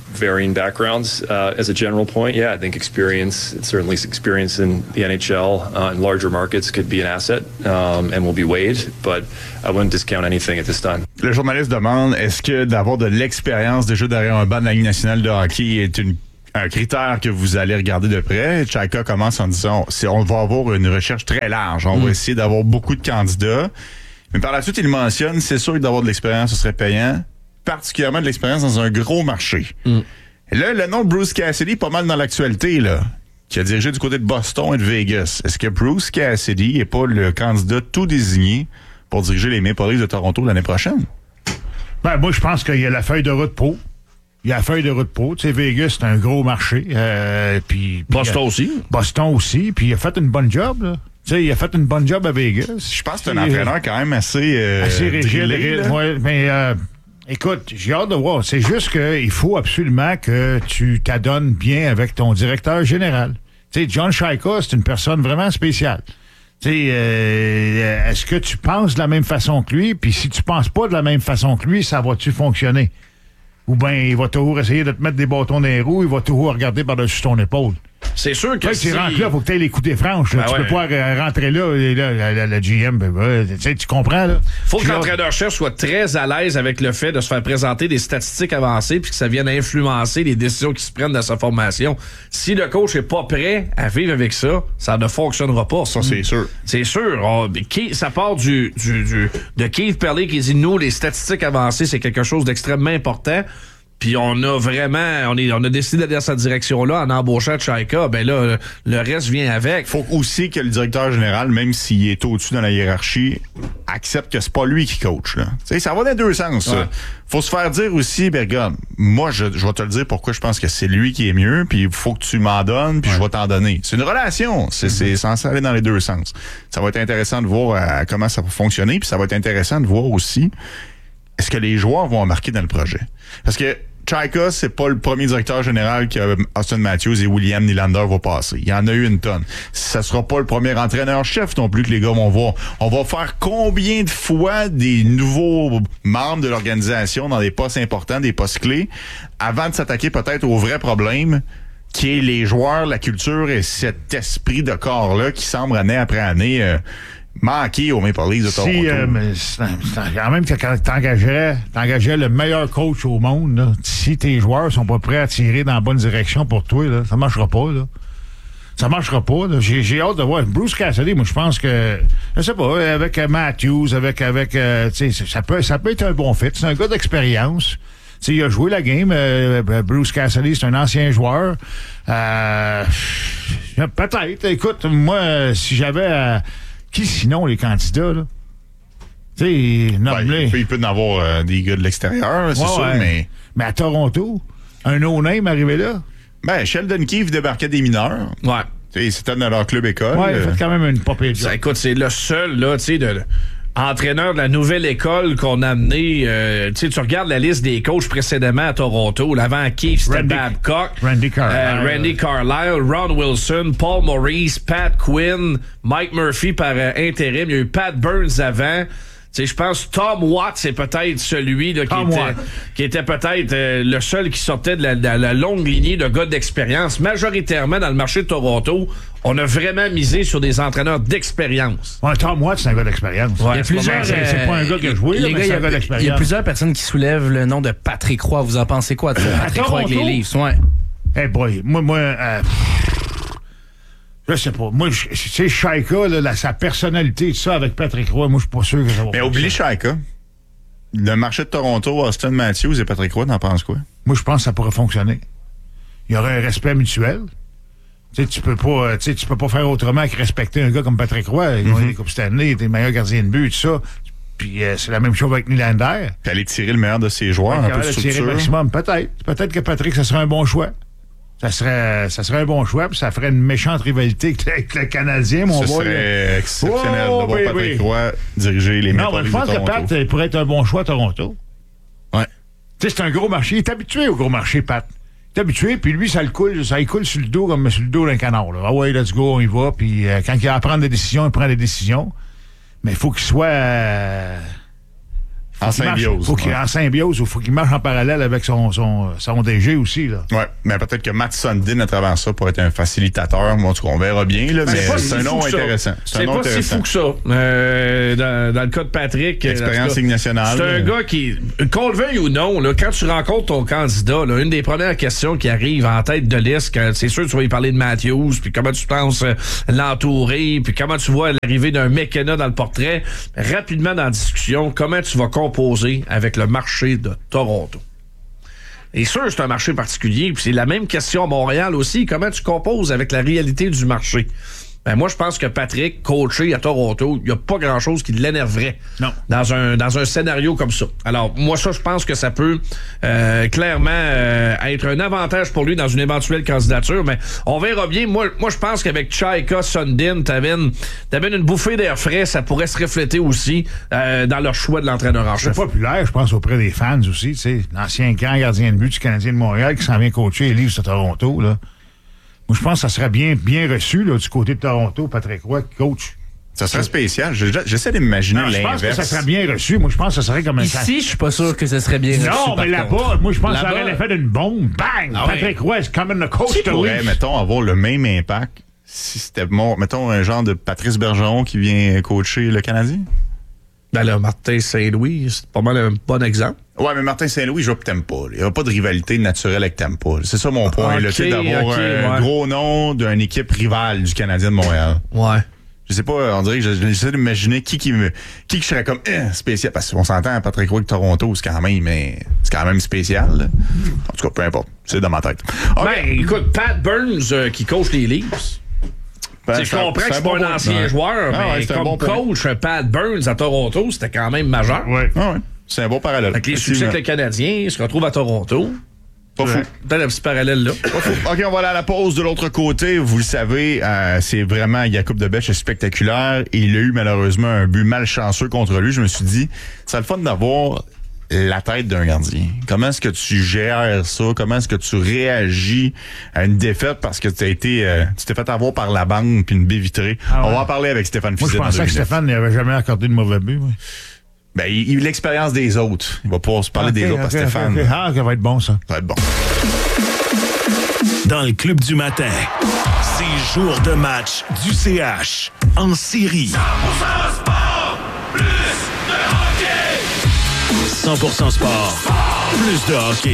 varying backgrounds. Uh, as a general point, yeah, I think experience, certainly experience in the N H L uh, in larger markets could be an asset um, and will be weighed, but I wouldn't discount anything at this time. Le journaliste demande, est-ce que d'avoir de l'expérience déjà derrière un banc de la Ligue nationale de hockey est une un critère que vous allez regarder de près? Chaika commence en disant c'est, on va avoir une recherche très large. On mm. va essayer d'avoir beaucoup de candidats. Mais par la suite, il mentionne, c'est sûr que d'avoir de l'expérience, ce serait payant, particulièrement de l'expérience dans un gros marché. Mm. Et là, le nom de Bruce Cassidy est pas mal dans l'actualité, là, qui a dirigé du côté de Boston et de Vegas. Est-ce que Bruce Cassidy n'est pas le candidat tout désigné pour diriger les Maple Leafs de Toronto l'année prochaine? Ben, moi, je pense qu'il y a la feuille de route pro. Il y a la feuille de route pro. Tu sais, Vegas, c'est un gros marché. Euh, puis, Boston euh, aussi. Boston aussi. Puis il a fait une bonne job, là. Tu sais, il a fait une bonne job à Vegas. Je pense que c'est un entraîneur quand même assez... Euh, assez rigide. drillé, ouais, mais euh, écoute, j'ai hâte de voir. C'est juste qu'il faut absolument que tu t'adonnes bien avec ton directeur général. Tu sais, John Chaika, c'est une personne vraiment spéciale. Tu sais, euh, est-ce que tu penses de la même façon que lui? Puis si tu penses pas de la même façon que lui, ça va-tu fonctionner? Ou bien il va toujours essayer de te mettre des bâtons dans les roues, il va toujours regarder par-dessus ton épaule. C'est sûr que si... tu rentres là, il faut que tu aies les coups des franches. Ben tu ouais. peux pas rentrer là, et là la, la, la G M, ben, ben, tu, tu comprends, là? Faut que l'entraîneur-chef soit très à l'aise avec le fait de se faire présenter des statistiques avancées puis que ça vienne influencer les décisions qui se prennent dans sa formation. Si le coach est pas prêt à vivre avec ça, ça ne fonctionnera pas. Ça, c'est sûr. C'est sûr. On, ça part du, du, du de Keith Perley qui dit, nous, les statistiques avancées, c'est quelque chose d'extrêmement important. Puis on a vraiment, on, est, on a décidé d'aller dans cette direction-là en embauchant Chaika. Ben là, le reste vient avec. Faut aussi que le directeur général, même s'il est au-dessus dans la hiérarchie, accepte que c'est pas lui qui coach. Là. Tu sais, ça va dans les deux sens. Ouais. Ça. Faut se faire dire aussi, ben regarde, moi je, je vais te le dire pourquoi je pense que c'est lui qui est mieux. Puis il faut que tu m'en donnes, puis ouais. je vais t'en donner. C'est une relation. C'est, mm-hmm. c'est censé aller dans les deux sens. Ça va être intéressant de voir euh, comment ça va fonctionner. Puis ça va être intéressant de voir aussi est-ce que les joueurs vont embarquer dans le projet. Parce que Chaika, c'est pas le premier directeur général que Austin Matthews et William Nylander vont passer. Il y en a eu une tonne. Ça sera pas le premier entraîneur-chef non plus que les gars vont voir. On va faire combien de fois des nouveaux membres de l'organisation dans des postes importants, des postes clés, avant de s'attaquer peut-être au vrai problème qui est les joueurs, la culture et cet esprit de corps-là qui semble année après année... Euh, manqué au Maple Leafs de Toronto. Si, euh, mais c'est, c'est quand même que quand t'engagerais, t'engagerais le meilleur coach au monde, là, si tes joueurs sont pas prêts à tirer dans la bonne direction pour toi, là, ça marchera pas, là. Ça marchera pas, là. J'ai, j'ai hâte de voir. Bruce Cassidy, moi, je pense que, je sais pas, avec Matthews, avec, avec, euh, tu sais, ça peut, ça peut être un bon fit. C'est un gars d'expérience. T'sais, il a joué la game. Euh, Bruce Cassidy, c'est un ancien joueur. Euh, peut-être. Écoute, moi, si j'avais... Euh, qui sinon les candidats, là? Tu sais, ouais, il, il peut y en avoir euh, des gars de l'extérieur, c'est ouais, sûr, ouais. mais... Mais à Toronto, un no-name arrivé là? Ben, Sheldon Keefe débarquait des mineurs. Ouais. Tu sais, c'était dans leur club école. Ouais, il a fait quand même une popée de job. Écoute, c'est le seul, là, tu sais, de... entraîneur de la nouvelle école qu'on a amené. Euh, tu sais, tu regardes la liste des coachs précédemment à Toronto. L'avant Keith, c'était Randy, Babcock. Randy Carlyle. Euh, Randy Carlyle, Ron Wilson, Paul Maurice, Pat Quinn, Mike Murphy par euh, intérim. Il y a eu Pat Burns avant. Tu sais, je pense Tom Watt, c'est peut-être celui là, qui, était, qui était peut-être euh, le seul qui sortait de la, de la longue lignée de gars d'expérience. Majoritairement, dans le marché de Toronto, on a vraiment misé sur des entraîneurs d'expérience. Ouais, Tom Watt, c'est un gars d'expérience. Ouais, il y a plusieurs, c'est, c'est pas un gars qui a joué, là, mais c'est un gars d'expérience. Il y a plusieurs personnes qui soulèvent le nom de Patrick Roy. Vous en pensez quoi de ça? Patrick Roy avec les Leafs, ouais. Eh hey boy, moi, moi... Euh, je sais pas. Moi, tu sais, Chaika, là, la, sa personnalité, tout ça, avec Patrick Roy, moi, je suis pas sûr que ça va. Mais oublie Chaika. Le marché de Toronto, Austin Matthews et Patrick Roy, t'en penses quoi? Moi, je pense que ça pourrait fonctionner. Il y aurait un respect mutuel. Tu sais, tu peux pas, tu sais, tu peux pas faire autrement que respecter un gars comme Patrick Roy. Ils ont mm-hmm. des Coupes Stanley, des meilleurs gardiens de but, tout ça. Puis euh, c'est la même chose avec Nylander. Puis aller tirer le meilleur de ses joueurs, ouais, un peu de tirer le maximum, peut-être. Peut-être que Patrick, ça serait un bon choix. Ça serait, ça serait un bon choix, puis ça ferait une méchante rivalité avec le Canadien, mon boy. Ce serait exceptionnel oh, de voir oui, Patrick oui. Roy diriger les Maple Leafs de Toronto. Non, je pense que Pat pourrait être un bon choix à Toronto. Ouais. Tu sais, c'est un gros marché. Il est habitué au gros marché, Pat. Il est habitué, puis lui, ça le coule, ça il coule sur le dos comme sur le dos d'un canard. Là. Ah ouais, let's go, on y va. Puis euh, quand il a à prendre des décisions, il prend des décisions. Mais il faut qu'il soit... Euh, En symbiose. Faut qu'il, ouais. En symbiose, il faut qu'il marche en parallèle avec son, son, son D G aussi. Là. Ouais, mais peut-être que Matt Sundin, à travers ça, pourrait être un facilitateur. Moi, en tout cas, on verra bien, là, mais c'est, c'est un nom intéressant. C'est, c'est un nom pas intéressant. si fou que ça. Euh, dans, dans le cas de Patrick. Expérience Ligue nationale. C'est un gars qui, qu'on le veuille ou non, là, quand tu rencontres ton candidat, là, une des premières questions qui arrive en tête de liste, quand, c'est sûr que tu vas lui parler de Matthews, puis comment tu penses euh, l'entourer, puis comment tu vois l'arrivée d'un McKenna dans le portrait. Rapidement dans la discussion, comment tu vas composer avec le marché de Toronto. Et sûr, c'est un marché particulier, puis c'est la même question à Montréal aussi. Comment tu composes avec la réalité du marché? Ben moi, je pense que Patrick, coaché à Toronto, il n'y a pas grand-chose qui l'énerverait non. dans un dans un scénario comme ça. Alors, moi, ça, je pense que ça peut euh, clairement euh, être un avantage pour lui dans une éventuelle candidature, mais on verra bien. Moi, moi je pense qu'avec Chaika, Sundin, t'avais une, t'avais une bouffée d'air frais, ça pourrait se refléter aussi euh, dans leur choix de l'entraîneur en chef. C'est populaire, je pense, auprès des fans aussi. Tu sais, l'ancien grand gardien de but du Canadien de Montréal qui s'en vient coacher les Leafs de Toronto, là. Moi, je pense que ça serait bien, bien reçu là, du côté de Toronto, Patrick Roy, coach. Ça serait spécial. J'essaie d'imaginer l'inverse. Je pense que ça serait bien reçu. Moi, je pense que ça serait comme un... Ici, je suis pas sûr que ça serait bien reçu. Non, mais là-bas, moi, je pense que ça là-bas... aurait l'effet d'une bombe. Bang! Ah Patrick Roy is coming to coach Qui the pourrait, Leafs. mettons, avoir le même impact si c'était, mettons, un genre de Patrice Bergeron qui vient coacher le Canadien? Ben là, Martin Saint-Louis, c'est pas mal un bon exemple. Ouais, mais Martin Saint-Louis, je vois Tampa. Il n'y a pas de rivalité naturelle avec Tampa. C'est ça mon point, Okay, là, d'avoir okay, un ouais. gros nom d'une équipe rivale du Canadien de Montréal. Ouais. Je sais pas, on dirait que j'essaie d'imaginer qui qui me, qui que je serais comme eh, spécial. Parce qu'on s'entend, Patrick Roy de Toronto, c'est quand même, mais c'est quand même spécial. Là. En tout cas, peu importe. C'est dans ma tête. Okay. Ben, écoute, Pat Burns euh, qui coach les Leafs. Ben, je comprends que c'est pas un ancien ouais. joueur, ah, mais ouais, comme bon coach, Pat Burns à Toronto, c'était quand même majeur. Ouais. Ah, ouais. C'est un bon parallèle. Avec les succès que le Canadien se retrouve à Toronto. Pas fou. Peut-être un petit parallèle là. Pas fou. OK, on va aller à la pause de l'autre côté. Vous le savez, euh, c'est vraiment Jakub Dobeš est spectaculaire. Et il a eu malheureusement un but malchanceux contre lui. Je me suis dit, c'est le fun d'avoir la tête d'un gardien. Comment est-ce que tu gères ça? Comment est-ce que tu réagis à une défaite parce que tu as été, euh, tu t'es fait avoir par la bande puis une baie vitrée? Ah ouais. On va en parler avec Stéphane Moi, Fiset. je pensais que Stéphane n'avait jamais accordé de mauvais but. Oui. Ben, il, il a l'expérience des autres. Il va pouvoir se parler okay, des autres okay, à Stéphane. Okay. Ah, ça va être bon, ça. Ça va être bon. Dans le club du matin, c'est jour de match du C H en série. cent pour cent sport, plus de hockey. cent pour cent sport, plus de hockey.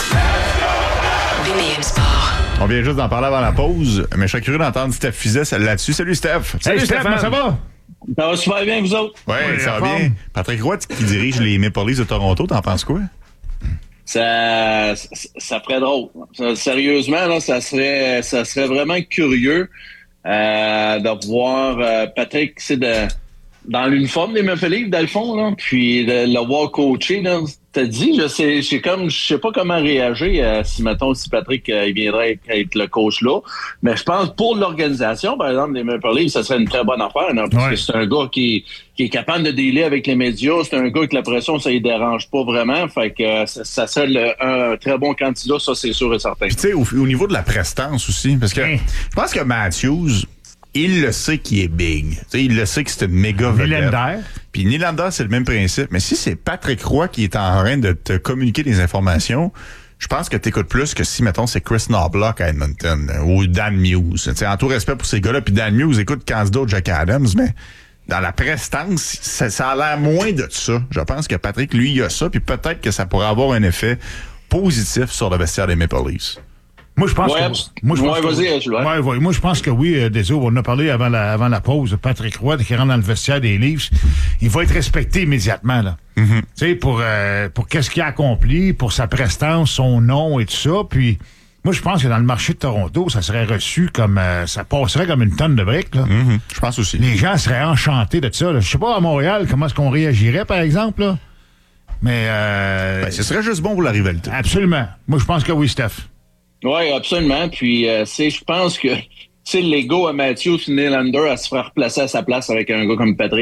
B P M Sport. On vient juste d'en parler avant la pause, mais je serais curieux d'entendre Steph Fiset là-dessus. Salut Steph. Salut, hey, Steph, comment ça va? Ça va super bien, vous autres? Ouais, Oui, ça va forme. bien. Patrick Roy qui dirige les Maple Leafs de Toronto, t'en penses quoi? Ça, ça, ça ferait drôle. Ça, sérieusement, là, ça serait, ça serait vraiment curieux euh, de voir euh, Patrick, c'est de dans l'uniforme des Maple Leafs, dans le fond, là, puis de le voir coacher, là. T'as dit, je sais, je sais comme, je sais pas comment réagir euh, si, mettons, si Patrick euh, il viendrait être, être le coach là. Mais je pense pour l'organisation, par exemple, des Maple Leafs, ça serait une très bonne affaire, là, parce ouais. que c'est un gars qui, qui est capable de dealer avec les médias. C'est un gars que la pression, ça ne dérange pas vraiment. Fait que euh, ça, ça serait le, un très bon candidat, ça, c'est sûr et certain. Puis tu sais, au, au niveau de la prestance aussi, parce que Hein. je pense que Matthews, il le sait qu'il est big. Tu sais, il le sait que c'est une méga vedette. Nylander. Puis Nylander, c'est le même principe. Mais si c'est Patrick Roy qui est en train de te communiquer des informations, je pense que tu écoutes plus que si, mettons, c'est Chris Knobloch à Edmonton euh, ou Dan Muse. Tu sais, en tout respect pour ces gars-là. Puis Dan Muse, écoute candidat Jack Adams, mais dans la prestance, ça, ça a l'air moins de ça. Je pense que Patrick, lui, il a ça. Puis peut-être que ça pourrait avoir un effet positif sur le vestiaire des Maple Leafs. Moi, je pense Ouais, que... Moi, je pense ouais, que, vas-y, Julien. ouais, ouais, moi, je pense que oui, euh, désolé, on en a parlé avant la, avant la pause. Patrick Roy, qui rentre dans le vestiaire des Leafs, il va être respecté immédiatement, là. Mm-hmm. Tu sais, pour, euh, pour qu'est-ce qu'il a accompli, pour sa prestance, son nom et tout ça. Puis, moi, je pense que dans le marché de Toronto, ça serait reçu comme... Euh, ça passerait comme une tonne de briques, là. Mm-hmm. Je pense aussi. Les gens seraient enchantés de ça, là. Je sais pas, à Montréal, comment est-ce qu'on réagirait, par exemple, là. Mais... Euh, Ben, ce serait juste bon pour la rivalité. Absolument. Moi, je pense que oui, Steph. Oui, absolument. Puis, euh, c'est, je pense que c'est l'ego à Matthews Nylander à se faire replacer à sa place avec un gars comme Patrick.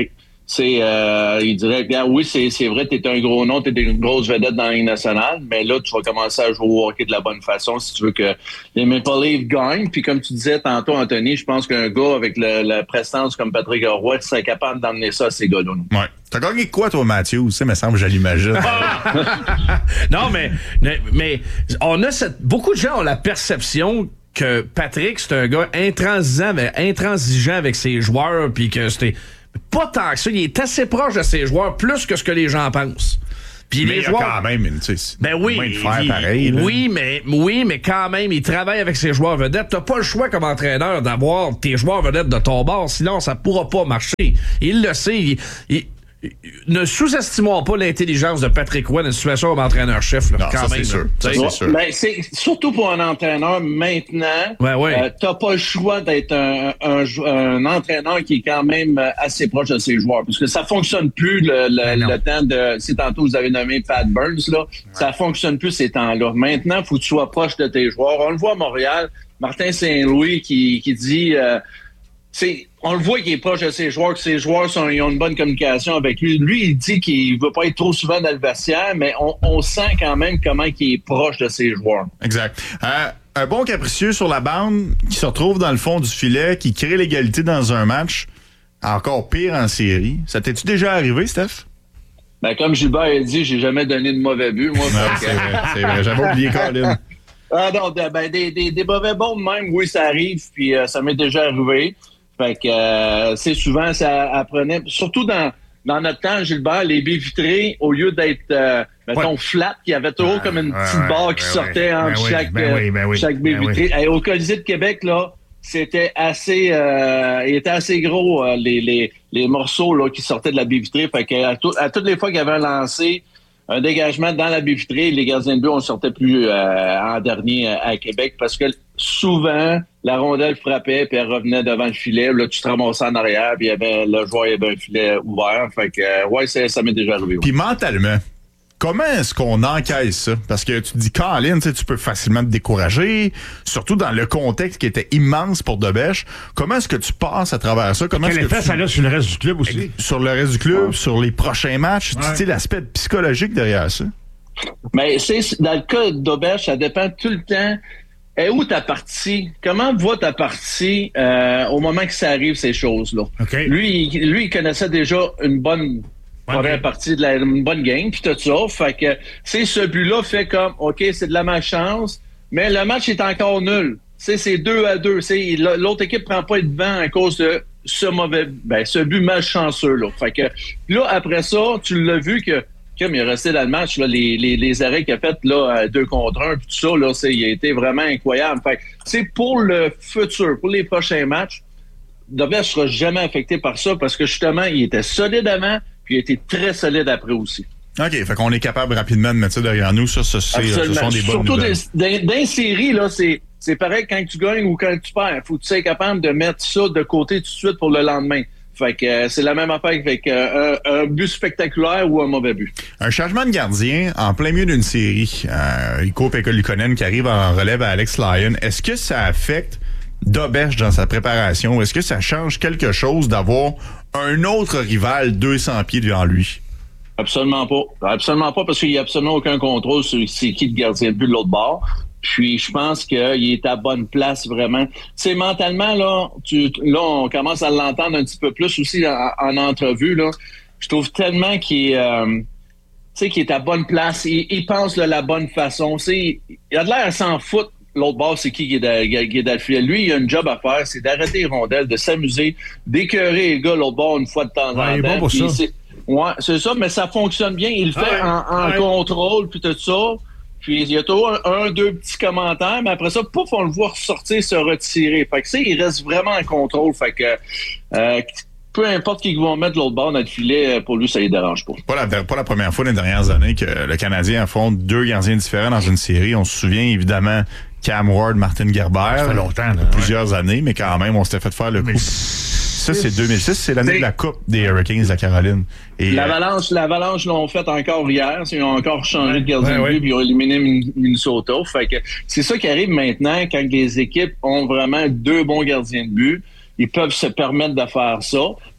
c'est, euh, il dirait, bien, oui, c'est, c'est vrai, t'es un gros nom, t'es une grosse vedette dans la Ligue nationale, mais là, tu vas commencer à jouer au hockey de la bonne façon si tu veux que les Maple Leafs gagnent. Puis comme tu disais tantôt, Anthony, je pense qu'un gars avec le, la prestance comme Patrick Roy serait capable d'emmener ça à ces gars-là. Ouais. T'as gagné quoi, toi, Mathieu? Ça me semble, je l'imagine. Non, mais, mais on a cette, beaucoup de gens ont la perception que Patrick, c'est un gars intransigeant, intransigeant avec ses joueurs, puis que c'était pas tant que ça. Il est assez proche de ses joueurs, plus que ce que les gens pensent. Puis mais les il y a joueurs, quand même une, tu sais, ben oui, de faire il, pareil. Là. Oui, mais oui, mais quand même, il travaille avec ses joueurs vedettes. T'as pas le choix comme entraîneur d'avoir tes joueurs vedettes de ton bord, sinon ça pourra pas marcher. Il le sait. Il, il, ne sous-estimons pas l'intelligence de Patrick Roy dans une situation comme entraîneur-chef. Là, non, quand ça, même, c'est sûr. Ça, c'est sûr. Ben, c'est surtout pour un entraîneur maintenant. Ouais, ouais. Euh, t'as pas le choix d'être un, un, un entraîneur qui est quand même assez proche de ses joueurs, parce que ça fonctionne plus le, le, le temps de. Si tantôt vous avez nommé Pat Burns là, ouais. Ça fonctionne plus ces temps-là. Maintenant, faut que tu sois proche de tes joueurs. On le voit à Montréal, Martin Saint-Louis qui, qui dit. Euh, C'est, on le voit qu'il est proche de ses joueurs, que ses joueurs sont, ils ont une bonne communication avec lui. Lui, il dit qu'il ne veut pas être trop souvent dans le vestiaire, mais on, on sent quand même comment il est proche de ses joueurs. Exact. Euh, un bon capricieux sur la bande qui se retrouve dans le fond du filet, qui crée l'égalité dans un match, encore pire en série. Ça t'es-tu déjà arrivé, Steph? Ben, comme Gilbert a dit, j'ai jamais donné de mauvais but, moi. Non, c'est vrai, c'est vrai. J'avais oublié Colin. Ah non, ben, des, des, des mauvais bombes même, oui, ça arrive, puis euh, ça m'est déjà arrivé. Fait que euh, c'est souvent, ça apprenait, surtout dans, dans notre temps, Gilbert, les baies vitrées, au lieu d'être, euh, mettons, ouais. flat, il y avait toujours ouais, comme une ouais, petite ouais, barre ouais, qui ouais, sortait ouais, entre ben chaque, ben oui, ben oui, chaque baie ben vitrée. oui. Et au Colisée de Québec, là, c'était assez, euh, il était assez gros, euh, les, les, les morceaux, là, qui sortaient de la baie vitrée. Fait que à, tout, à toutes les fois qu'il y avait un lancé, un dégagement dans la baie vitrée, les gardiens de but, on ne sortait plus euh, en dernier à Québec parce que souvent, la rondelle frappait puis elle revenait devant le filet. Là, tu te ramassais en arrière puis il y avait, le joueur il y avait un filet ouvert. Fait que, euh, ouais, ça, ça m'est déjà arrivé. Ouais. Puis mentalement, comment est-ce qu'on encaisse ça? Parce que tu te dis, Colin, tu peux facilement te décourager, surtout dans le contexte qui était immense pour Dobèche. Comment est-ce que tu passes à travers ça? Comment Quel est-ce effet que tu... ça a sur le reste du club aussi? Sur le reste du club, ouais. sur les prochains matchs. Ouais. Tu sais, l'aspect psychologique derrière ça. Mais c'est dans le cas de Dobèche, ça dépend tout le temps. Et où ta partie? Comment voit ta partie euh, au moment que ça arrive, ces choses-là? Okay. Lui, il, lui, il connaissait déjà une bonne première okay. partie de la une bonne game, puis tout ça. Fait que c'est ce but-là fait comme OK, c'est de la malchance, mais le match est encore nul. C'est, c'est deux à deux. C'est, l'autre équipe prend pas le devant à cause de ce mauvais, ben, ce but malchanceux-là. Fait que là, après ça, tu l'as vu que comme il est resté dans le match, là, les, les, les arrêts qu'il a fait là, deux contre un, puis tout ça, là, c'est, il a été vraiment incroyable. Fait que, c'est pour le futur, pour les prochains matchs, Dobèche ne sera jamais affecté par ça parce que justement, il était solide avant, puis il a été très solide après aussi. OK, fait qu'on est capable rapidement de mettre ça derrière nous. Ça, ça c'est, ce sont des bonnes Surtout nouvelles. Surtout dans les séries, là, c'est, c'est pareil quand tu gagnes ou quand tu perds. Faut que tu sois capable de mettre ça de côté tout de suite pour le lendemain. Fait que euh, c'est la même affaire avec euh, un, un but spectaculaire ou un mauvais but. Un changement de gardien en plein milieu d'une série. Euh, Iko Pekka-Luukkonen qui arrive en relève à Alex Lyon. Est-ce que ça affecte Dobèche dans sa préparation? Est-ce que ça change quelque chose d'avoir un autre rival deux cents pieds devant lui? Absolument pas. Absolument pas parce qu'il n'y a absolument aucun contrôle sur c'est qui le gardien de but de l'autre bord. Puis je pense qu'il est à bonne place vraiment. C'est mentalement là, tu, là on commence à l'entendre un petit peu plus aussi en, en entrevue là. Je trouve tellement qu'il est, euh, tu sais, qu'il est à bonne place. Il, il pense de la bonne façon. C'est, il a de l'air à s'en foutre. L'autre bord, c'est qui qui est dans le filet. Lui, il a une job à faire, c'est d'arrêter les rondelles, de s'amuser, d'écœurer les gars l'autre bord une fois de temps en temps. Ouais, il est bon pour ça. C'est, ouais, c'est ça, mais ça fonctionne bien. Il le fait ouais, en, en ouais. contrôle puis tout ça. Puis il y a toujours un, un, deux petits commentaires, mais après ça, pouf, on le voit ressortir, se retirer. Fait que ça, il reste vraiment en contrôle. Fait que euh, peu importe qui vont mettre l'autre bord dans le filet, pour lui, ça ne dérange pas. Pas la, pas la première fois dans les dernières années que le Canadien affronte deux gardiens différents dans une série. On se souvient évidemment Cam Ward, Martin Gerber. Ça fait longtemps, là, plusieurs ouais. années, mais quand même, on s'était fait faire le coup. Ça, c'est deux mille six, c'est l'année c'est... de la Coupe des Hurricanes de la Caroline. Et l'Avalanche, euh... l'Avalanche l'ont fait encore hier. Ils ont encore changé ouais, de gardien ouais, de but puis ils ont éliminé Minnesota. Fait que c'est ça qui arrive maintenant quand les équipes ont vraiment deux bons gardiens de but. Ils peuvent se permettre de faire ça.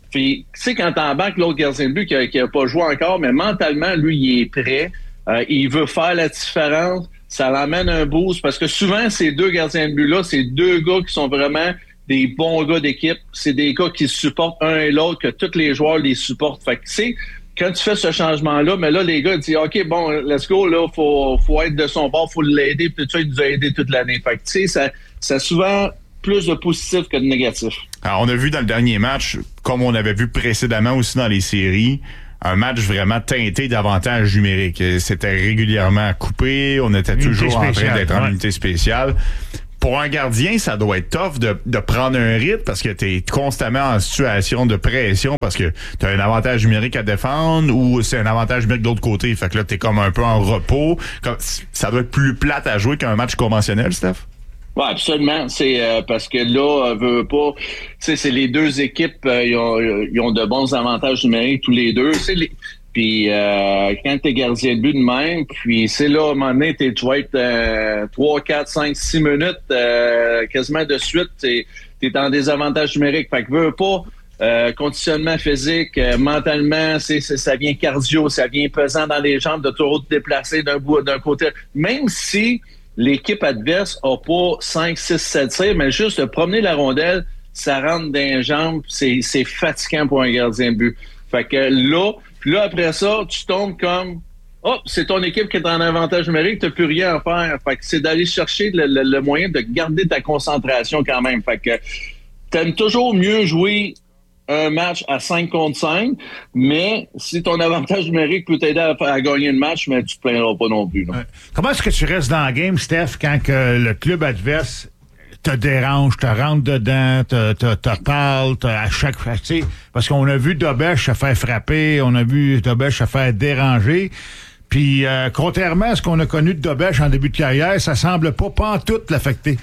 Puis, tu sais, quand t'embarques l'autre gardien de but qui n'a pas joué encore, mais mentalement, lui, il est prêt. Euh, il veut faire la différence. Ça l'emmène un boost parce que souvent, ces deux gardiens de but-là, c'est deux gars qui sont vraiment des bons gars d'équipe. C'est des gars qui se supportent un et l'autre, que tous les joueurs les supportent. Fait que, tu sais, quand tu fais ce changement-là, mais là, les gars disent, OK, bon, let's go, là, faut, faut être de son bord, faut l'aider. Puis tout ça, il nous a aidé toute l'année. Fait que, tu sais, ça, ça a souvent plus de positif que de négatif. Alors, on a vu dans le dernier match, comme on avait vu précédemment aussi dans les séries, un match vraiment teinté d'avantages numériques. C'était régulièrement coupé, on était unité toujours en spéciale, train d'être en ouais. unité spéciale. Pour un gardien, ça doit être tough de, de prendre un rythme parce que tu es constamment en situation de pression parce que tu as un avantage numérique à défendre ou c'est un avantage numérique de l'autre côté. Fait que là, tu es comme un peu en repos. Comme, ça doit être plus plate à jouer qu'un match conventionnel, Steph? Oui, absolument. C'est euh, parce que là, euh, veut pas. Tu sais, c'est les deux équipes, euh, ils, ont, ils ont de bons avantages numériques tous les deux. C'est les. Puis euh, quand t'es gardien de but de même, puis c'est là, à un moment donné, t'es, tu vas être euh, trois, quatre, cinq, six minutes euh, quasiment de suite, t'es, t'es en désavantage numérique. Fait que veux pas euh, conditionnement physique, euh, mentalement, c'est, c'est, ça vient cardio, ça vient pesant dans les jambes de toujours te déplacer d'un bout d'un côté. Même si l'équipe adverse n'a pas cinq, six, sept tirs, mais juste de promener la rondelle, ça rentre dans les jambes, c'est, c'est fatigant pour un gardien de but. Fait que là, puis là, après ça, tu tombes comme oh, c'est ton équipe qui est en avantage numérique, t'as plus rien à faire. Fait que c'est d'aller chercher le, le, le moyen de garder ta concentration quand même. Fait que t'aimes toujours mieux jouer un match à cinq contre cinq, mais si ton avantage numérique peut t'aider à, à gagner le match, mais tu te plaindras pas non plus. Non? Ouais. Comment est-ce que tu restes dans le game, Steph, quand que le club adverse te dérange, te rentre dedans, te, te, te parle, te, à chaque fois, tu sais, parce qu'on a vu Dobesch se faire frapper, on a vu Dobesch se faire déranger, puis euh, contrairement à ce qu'on a connu de Dobesch en début de carrière, ça semble pas pantoute l'affecter.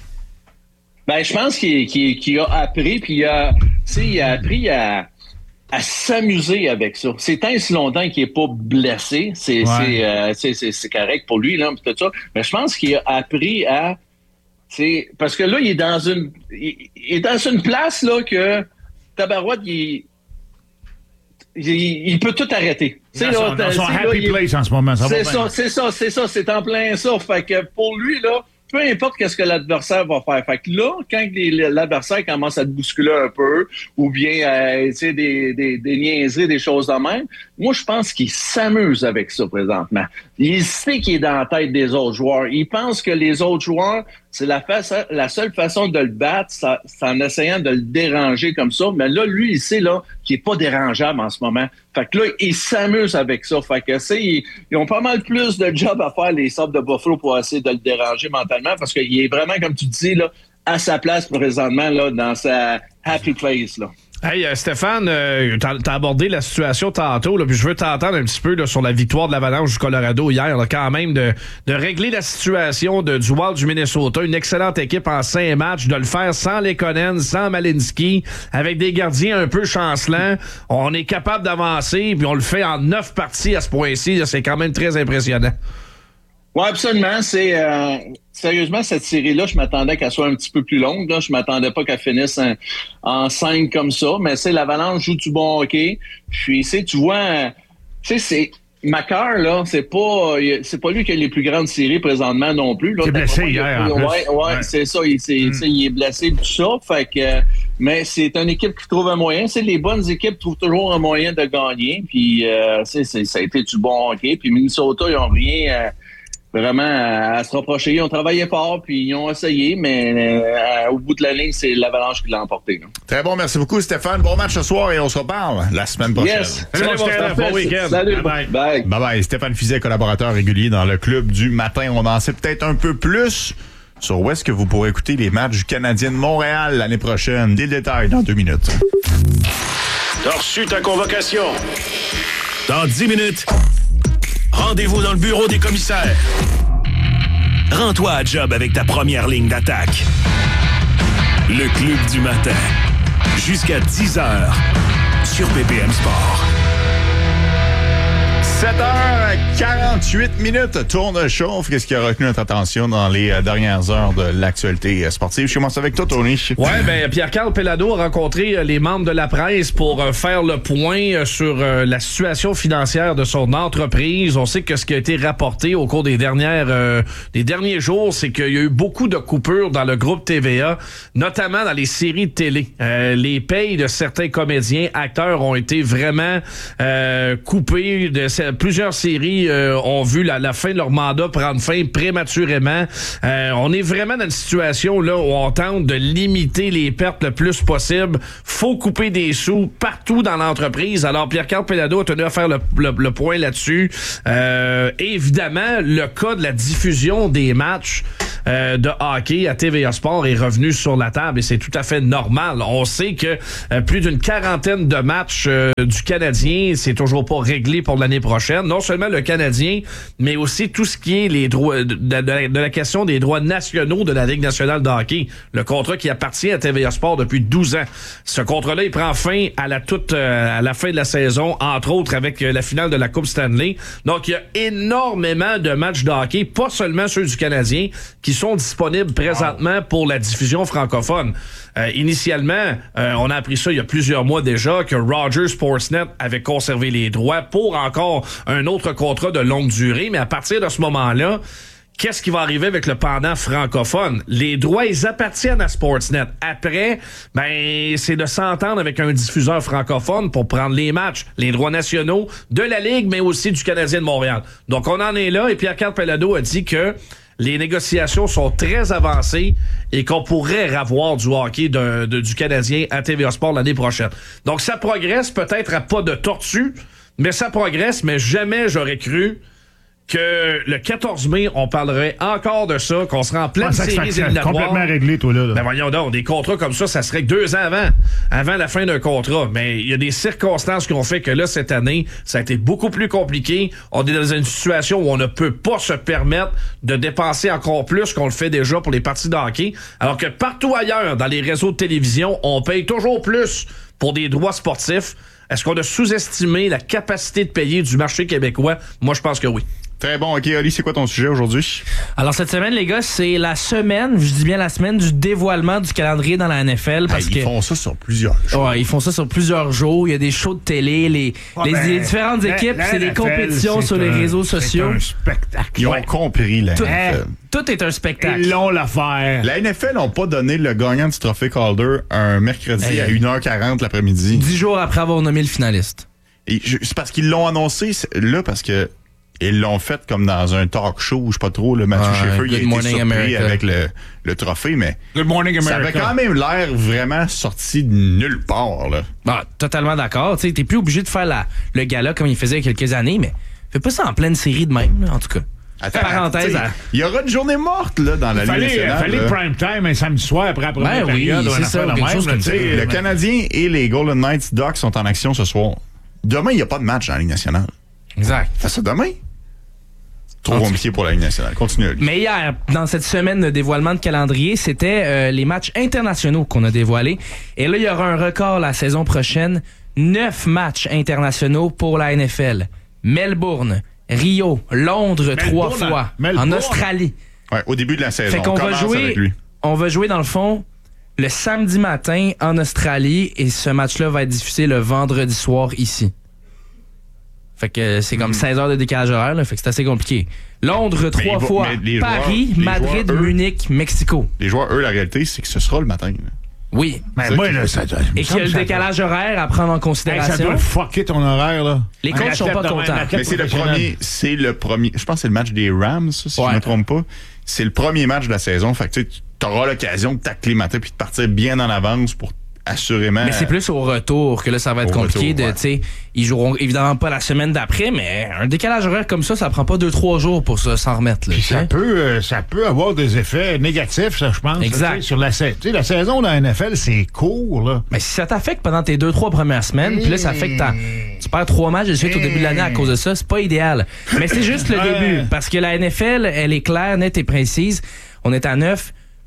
Ben, je pense qu'il, qu'il, qu'il a appris, puis il a, tu sais, il a appris à, à s'amuser avec ça. C'est tant si longtemps qu'il est pas blessé, c'est, ouais. c'est, euh, c'est, c'est, c'est correct pour lui, là, tout ça. Mais je pense qu'il a appris à, c'est parce que là, il est dans une, il, il est dans une place là que Tabarouette, il, il, il peut tout arrêter. Dans, là, son, dans son happy là, place il, en ce moment. Ça c'est va ça, bien. c'est ça, c'est ça, c'est en plein ça. Fait que pour lui là, peu importe qu'est-ce que l'adversaire va faire. Fait que là, quand les, l'adversaire commence à te bousculer un peu, ou bien euh, tu sais des, des, des niaiseries, des choses de même, moi je pense qu'il s'amuse avec ça présentement. Il sait qu'il est dans la tête des autres joueurs. Il pense que les autres joueurs, c'est la, fa- la seule façon de le battre, ça, c'est en essayant de le déranger comme ça. Mais là, lui, il sait là qu'il est pas dérangeable en ce moment. Fait que là, il s'amuse avec ça. Fait que c'est, ils, ils ont pas mal plus de job à faire, les Sabres de Buffalo, pour essayer de le déranger mentalement, parce qu'il est vraiment, comme tu dis, là, à sa place présentement, là, dans sa happy place, là. Hey, euh, Stéphane, euh, t'as, t'as abordé la situation tantôt, là, puis je veux t'entendre un petit peu là, sur la victoire de l'Avalanche du Colorado hier, là, quand même, de, de régler la situation de, du Wild du Minnesota, une excellente équipe en cinq matchs, de le faire sans Lekonen, sans Malinski, avec des gardiens un peu chancelants. On est capable d'avancer, puis on le fait en neuf parties à ce point-ci. Là, c'est quand même très impressionnant. Oui, absolument. C'est euh, sérieusement, cette série-là, je m'attendais qu'elle soit un petit peu plus longue. Là. Je m'attendais pas qu'elle finisse en, en cinq comme ça. Mais c'est l'Avalanche joue du bon hockey. Puis c'est, tu vois, tu sais, c'est Makar, là, c'est pas c'est pas lui qui a les plus grandes séries présentement non plus. Là. Il est blessé hier. En ouais, plus. ouais, ouais, c'est ça. Il, c'est, mm. il est blessé tout ça. Fait que, mais c'est une équipe qui trouve un moyen. C'est les bonnes équipes trouvent toujours un moyen de gagner. Puis euh, c'est, c'est, ça a été du bon hockey. Puis Minnesota, ils ont rien. Euh, vraiment à, à se reprocher. Ils ont travaillé fort, puis ils ont essayé, mais euh, au bout de la ligne, c'est l'Avalanche qui l'a emporté. Là. Très bon, merci beaucoup Stéphane. Bon match ce soir et on se reparle la semaine prochaine. Yes. Salut, Salut, bon, Stéphane. Bon week-end. Salut. Bye bye. Bye. Bye bye. Stéphane Fiset, collaborateur régulier dans le club du matin. On en sait peut-être un peu plus sur où est-ce que vous pourrez écouter les matchs du Canadien de Montréal l'année prochaine. Des détails dans deux minutes. T'as reçu ta convocation. Dans dix minutes, rendez-vous dans le bureau des commissaires. Rends-toi à job avec ta première ligne d'attaque. Le Club du matin. Jusqu'à dix heures sur B P M Sport. sept heures quarante-huit minutes, tourne chauffe. Qu'est-ce qui a retenu notre attention dans les euh, dernières heures de l'actualité sportive? Je commence avec toi, Tony. Ouais, ben Pierre-Carl Pellado a rencontré euh, les membres de la presse pour euh, faire le point euh, sur euh, la situation financière de son entreprise. On sait que ce qui a été rapporté au cours des dernières euh, des derniers jours, c'est qu'il y a eu beaucoup de coupures dans le groupe T V A, notamment dans les séries de télé. Euh, les payes de certains comédiens, acteurs ont été vraiment euh, coupées. De, plusieurs séries euh, ont vu la, la fin de leur mandat prendre fin prématurément. Euh, on est vraiment dans une situation là où on tente de limiter les pertes le plus possible. Faut couper des sous partout dans l'entreprise. Alors Pierre-Carl Pellado a tenu à faire le, le, le point là-dessus. Euh, évidemment, le cas de la diffusion des matchs euh, de hockey à T V A Sport est revenu sur la table et c'est tout à fait normal. On sait que euh, plus d'une quarantaine de matchs euh, du Canadien, c'est toujours pas réglé pour l'année prochaine. Non seulement le Canadien, mais aussi tout ce qui est les droits de, de, de, de la question des droits nationaux de la Ligue nationale de hockey. Le contrat qui appartient à T V A Sport depuis douze ans. Ce contrat-là, il prend fin à la toute euh, à la fin de la saison, entre autres avec euh, la finale de la Coupe Stanley. Donc, il y a énormément de matchs de hockey, pas seulement ceux du Canadien, qui sont disponibles présentement pour la diffusion francophone. Euh, initialement, euh, on a appris ça il y a plusieurs mois déjà, que Rogers Sportsnet avait conservé les droits pour encore un autre contrat de longue durée, mais à partir de ce moment-là, qu'est-ce qui va arriver avec le pendant francophone? Les droits, ils appartiennent à Sportsnet. Après, ben, c'est de s'entendre avec un diffuseur francophone pour prendre les matchs, les droits nationaux de la Ligue, mais aussi du Canadien de Montréal. Donc, on en est là, et Pierre-Carl Pellado a dit que les négociations sont très avancées et qu'on pourrait avoir du hockey de, de, du Canadien à T V A Sport l'année prochaine. Donc, ça progresse peut-être à pas de tortue, mais ça progresse, mais jamais j'aurais cru que le quatorze mai, on parlerait encore de ça, qu'on serait en pleine ah, série éliminatoire. Complètement réglé, toi, là. là. Ben voyons donc, des contrats comme ça, ça serait que deux ans avant, avant la fin d'un contrat. Mais il y a des circonstances qui ont fait que là, cette année, ça a été beaucoup plus compliqué. On est dans une situation où on ne peut pas se permettre de dépenser encore plus qu'on le fait déjà pour les parties de hockey. Alors que partout ailleurs, dans les réseaux de télévision, on paye toujours plus pour des droits sportifs. Est-ce qu'on a sous-estimé la capacité de payer du marché québécois? Moi, je pense que oui. Très bon. OK, Oli, c'est quoi ton sujet aujourd'hui? Alors, cette semaine, les gars, c'est la semaine, je dis bien la semaine, du dévoilement du calendrier dans la N F L. Parce hey, ils que, font ça sur plusieurs jours. Ouais, ils font ça sur plusieurs jours. Il y a des shows de télé, les, ouais, les, ben, les différentes la, équipes, la c'est des N F L, compétitions c'est sur un, les réseaux sociaux. C'est un spectacle. Ils ont Ouais. compris la Tout, N F L. tout est un spectacle. Ils l'ont l'affaire. La N F L n'a pas donné le gagnant du trophée Calder un mercredi hey, à une heure quarante l'après-midi. Dix jours après avoir nommé le finaliste. Et je, c'est parce qu'ils l'ont annoncé là, parce que ils l'ont fait comme dans un talk show, je sais pas trop, le Matthew ah, Sheffer, il a été surpris America. avec le, le trophée, mais Good Morning ça America. avait quand même l'air vraiment sorti de nulle part, là. Ah, totalement d'accord. Tu sais, t'es plus obligé de faire la, le gala comme il faisait il y a quelques années, mais fais pas ça en pleine série de même, là, en tout cas. Attends, parenthèse. À... Il y aura une journée morte là, dans la Ligue nationale. Il fallait prime time un samedi soir après la première ben période. Oui, c'est ça, même, chose là, le mais... Canadien et les Golden Knights Ducks sont en action ce soir. Demain, il n'y a pas de match dans la Ligue nationale. Exact. Fais ça demain. Trop compliqué pour la Ligue nationale. Continue. Mais hier, dans cette semaine de dévoilement de calendrier, c'était euh, les matchs internationaux qu'on a dévoilés. Et là, il y aura un record la saison prochaine. Neuf matchs internationaux pour la N F L. Melbourne, Rio, Londres Melbourne, trois fois. Melbourne. En Australie. Ouais, au début de la saison. Fait qu'on on va commence jouer, avec lui. on va jouer dans le fond le samedi matin en Australie et ce match-là va être diffusé le vendredi soir ici. Fait que c'est comme mm. seize heures de décalage horaire, là, fait que c'est assez compliqué. Londres trois va, fois, Paris, joueurs, Madrid, joueurs, eux, Munich, Mexico. Les joueurs, eux, la réalité, c'est que ce sera le matin. Là. Oui. Mais moi, là, ça doit, et qu'il y a le décalage doit... horaire à prendre en considération. Hey, ça doit fucker ton horaire, là. Les coachs sont pas contents. Mais c'est le premier, c'est le premier, je pense que c'est le match des Rams, ça, si ouais. je ne me trompe pas. C'est le premier match de la saison. Fait que tu auras l'occasion de t'acclimater puis de partir bien en avance pour assurément. Mais c'est plus au retour que là, ça va être compliqué. Retour, de, ouais. tu sais, ils joueront évidemment pas la semaine d'après, mais un décalage horaire comme ça, ça prend pas deux, trois jours pour ça, s'en remettre. Là, ça peut, euh, ça peut avoir des effets négatifs, ça, je pense. Exact. Là, sur la, la saison de la N F L, c'est court, là. Mais si ça t'affecte pendant tes deux, trois premières semaines, puis là, ça fait que t'as, tu perds trois matchs de suite au début de l'année à cause de ça, c'est pas idéal. Mais c'est juste le début, parce que la N F L, elle est claire, nette et précise. On est à neuf.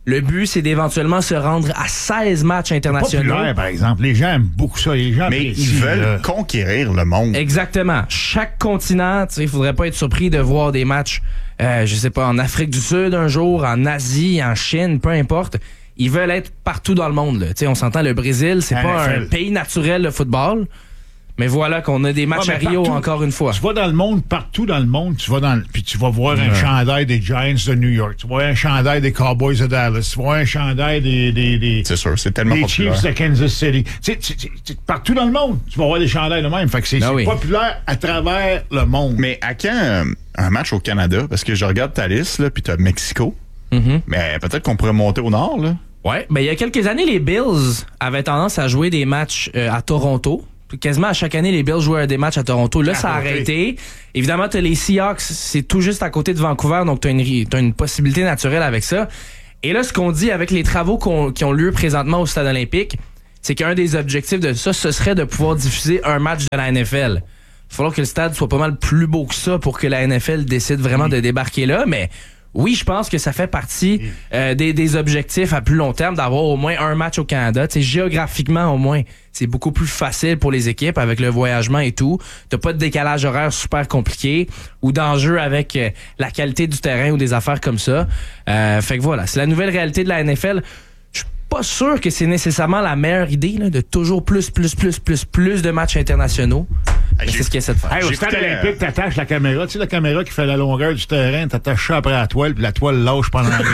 Le but, c'est d'éventuellement se rendre à seize matchs internationaux. Populaire, par exemple. Les gens aiment beaucoup ça. Les gens Mais ils veulent là. conquérir le monde. Exactement. Chaque continent, tu sais, il faudrait pas être surpris de voir des matchs, euh, je sais pas, en Afrique du Sud un jour, en Asie, en Chine, peu importe. Ils veulent être partout dans le monde. Tu sais, on s'entend, le Brésil, c'est pas un pays naturel de football. Mais voilà qu'on a des matchs ouais, à Rio partout, encore une fois. Tu vas dans le monde, partout dans le monde, tu vas dans puis tu vas voir ouais. un chandail des Giants de New York, tu vas voir un chandail des Cowboys de Dallas, tu vas voir un chandail des des des C'est sûr, c'est tellement des populaire. Chiefs de Kansas City. Tu sais, tu, tu, tu, partout dans le monde, tu vas voir des chandails de même. Fait que c'est, ben oui. populaire à travers le monde. Mais à quand euh, un match au Canada? Parce que je regarde ta liste, là, puis t'as Mexico. Mm-hmm. Mais peut-être qu'on pourrait monter au nord, là. Ouais, ben il y a quelques années, les Bills avaient tendance à jouer des matchs euh, à Toronto. Quasiment à chaque année, les Bills jouaient des matchs à Toronto. Là, à ça a arrêté. Évidemment, t'as les Seahawks, c'est tout juste à côté de Vancouver, donc t'as une, t'as une possibilité naturelle avec ça. Et là, ce qu'on dit avec les travaux qu'on, qui ont lieu présentement au Stade olympique, c'est qu'un des objectifs de ça, ce serait de pouvoir diffuser un match de la N F L. Il va falloir que le stade soit pas mal plus beau que ça pour que la N F L décide vraiment oui. de débarquer là, mais... Oui, je pense que ça fait partie euh, des, des objectifs à plus long terme d'avoir au moins un match au Canada. T'sais, géographiquement, au moins, c'est beaucoup plus facile pour les équipes avec le voyagement et tout. T'as pas de décalage horaire super compliqué ou d'enjeu avec euh, la qualité du terrain ou des affaires comme ça. Euh, fait que voilà, c'est la nouvelle réalité de la N F L. Je suis pas sûr que c'est nécessairement la meilleure idée là, de toujours plus, plus, plus, plus, plus de matchs internationaux. Hey, c'est ce qu'il essaie de faire. Hey, au stade olympique, t'attaches la caméra. Tu sais, la caméra qui fait la longueur du terrain, t'attaches ça après la toile, puis la toile lâche pendant la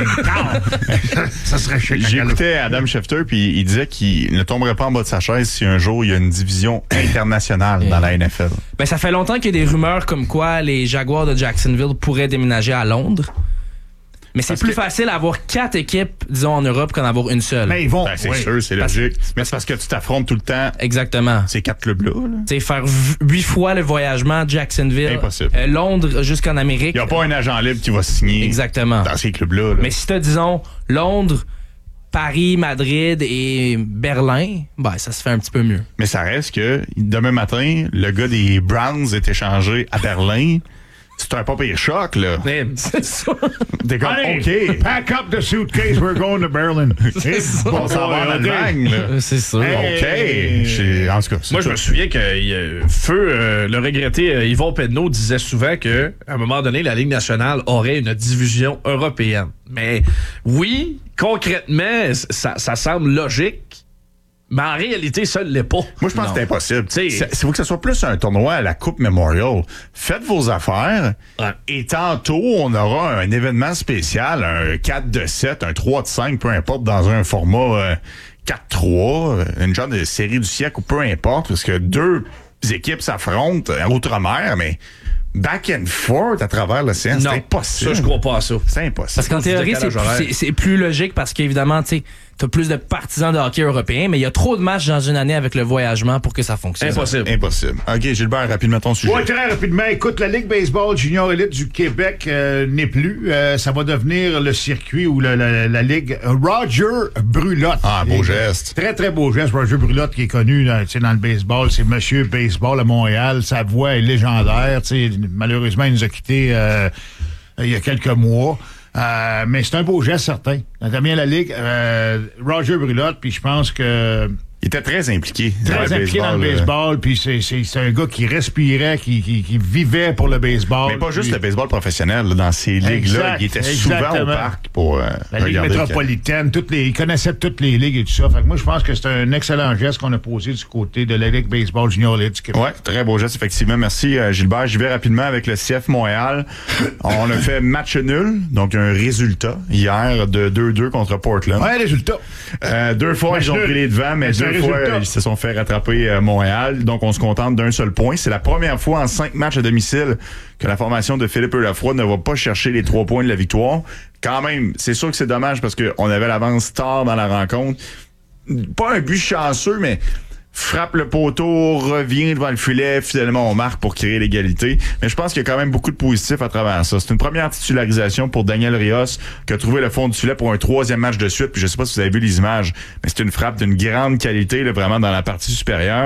game. Ça serait chic. J'écoutais Adam Schefter, puis il disait qu'il ne tomberait pas en bas de sa chaise si un jour il y a une division internationale dans la N F L. Ben, ça fait longtemps qu'il y a des rumeurs comme quoi les Jaguars de Jacksonville pourraient déménager à Londres. Mais c'est Parce plus que... facile d'avoir quatre équipes, disons, en Europe qu'en avoir une seule. Mais ils vont. Ben, c'est oui. sûr, c'est parce... logique. Mais c'est parce que tu t'affrontes tout le temps. Exactement. Ces quatre clubs-là. Tu sais, faire huit fois le voyagement Jacksonville. Impossible. Euh, Londres jusqu'en Amérique. Il n'y a pas un agent libre qui va signer. Exactement. Dans ces clubs-là. Là. Mais si tu as, disons, Londres, Paris, Madrid et Berlin, ben, ça se fait un petit peu mieux. Mais ça reste que demain matin, le gars des Browns est échangé à Berlin. C'est un pas pire choc, là. C'est ça. T'es comme, Allez, OK. Pack up the suitcase, we're going to Berlin. C'est ça. On s'en va en Allemagne, là. C'est ça. Hey. OK. J'ai, en tout cas, Moi, ça. je me souviens que euh, Feu, euh, le regretté euh, Yvon Penneau disait souvent que à un moment donné, la Ligue nationale aurait une division européenne. Mais oui, concrètement, ça, ça semble logique. Mais en réalité, ça ne l'est pas. Moi, je pense non. que c'est impossible. C'est, c'est faut que ce soit plus un tournoi à la Coupe Memorial. Faites vos affaires. Ouais. Et tantôt, on aura un événement spécial, un quatre de sept, un trois de cinq, peu importe, dans un format euh, quatre trois, une genre de série du siècle ou peu importe, parce que deux équipes s'affrontent à outre-mer, mais back and forth à travers l'océan, c'est impossible. Ça, je crois pas à ça. C'est impossible. Parce qu'en théorie, c'est, c'est, c'est plus logique parce qu'évidemment, tu sais, t'as plus de partisans de hockey européens, mais il y a trop de matchs dans une année avec le voyagement pour que ça fonctionne. Impossible. Impossible. OK, Gilbert, rapidement ton sujet. Oui, très rapidement. Écoute, la Ligue baseball junior élite du Québec euh, n'est plus. Euh, ça va devenir le circuit ou la, la, la Ligue Roger Brulotte. Ah, beau geste. Très, très beau geste. Roger Brulotte, qui est connu dans, dans le baseball, c'est Monsieur Baseball à Montréal. Sa voix est légendaire. T'sais, malheureusement, il nous a quittés euh, il y a quelques mois. Euh, mais c'est un beau geste, certain. T'as bien la Ligue. Euh, Roger Brulotte, puis je pense que... Il était très impliqué. Très dans le impliqué baseball, dans le baseball, puis c'est, c'est, c'est un gars qui respirait, qui, qui, qui vivait pour le baseball. Mais pas juste puis... le baseball professionnel, là, dans ces ligues-là. Exact, il était exactement. souvent au parc pour euh, la Ligue métropolitaine, toutes les, il connaissait toutes les ligues et tout ça. Fait que moi, je pense que c'est un excellent geste qu'on a posé du côté de la Ligue baseball junior élite du Québec. Oui, très beau geste, effectivement. Merci, euh, Gilbert. J'y vais rapidement avec le C F Montréal. On a fait match nul, donc un résultat hier de deux deux contre Portland. Ouais, résultat. Euh, deux fois, match ils ont nul. Pris les devants, mais, mais deux fois, résultat. Ils se sont fait rattraper euh, Montréal. Donc, on se contente d'un seul point. C'est la première fois en cinq matchs à domicile que la formation de Philippe Lafroy ne va pas chercher les trois points de la victoire. Quand même, c'est sûr que c'est dommage parce qu'on avait l'avance tard dans la rencontre. Pas un but chanceux, mais frappe le poteau, revient devant le filet, finalement on marque pour créer l'égalité. Mais je pense qu'il y a quand même beaucoup de positifs à travers ça. C'est une première titularisation pour Daniel Rios, qui a trouvé le fond du filet pour un troisième match de suite. Puis je sais pas si vous avez vu les images, mais c'est une frappe d'une grande qualité, là, vraiment dans la partie supérieure.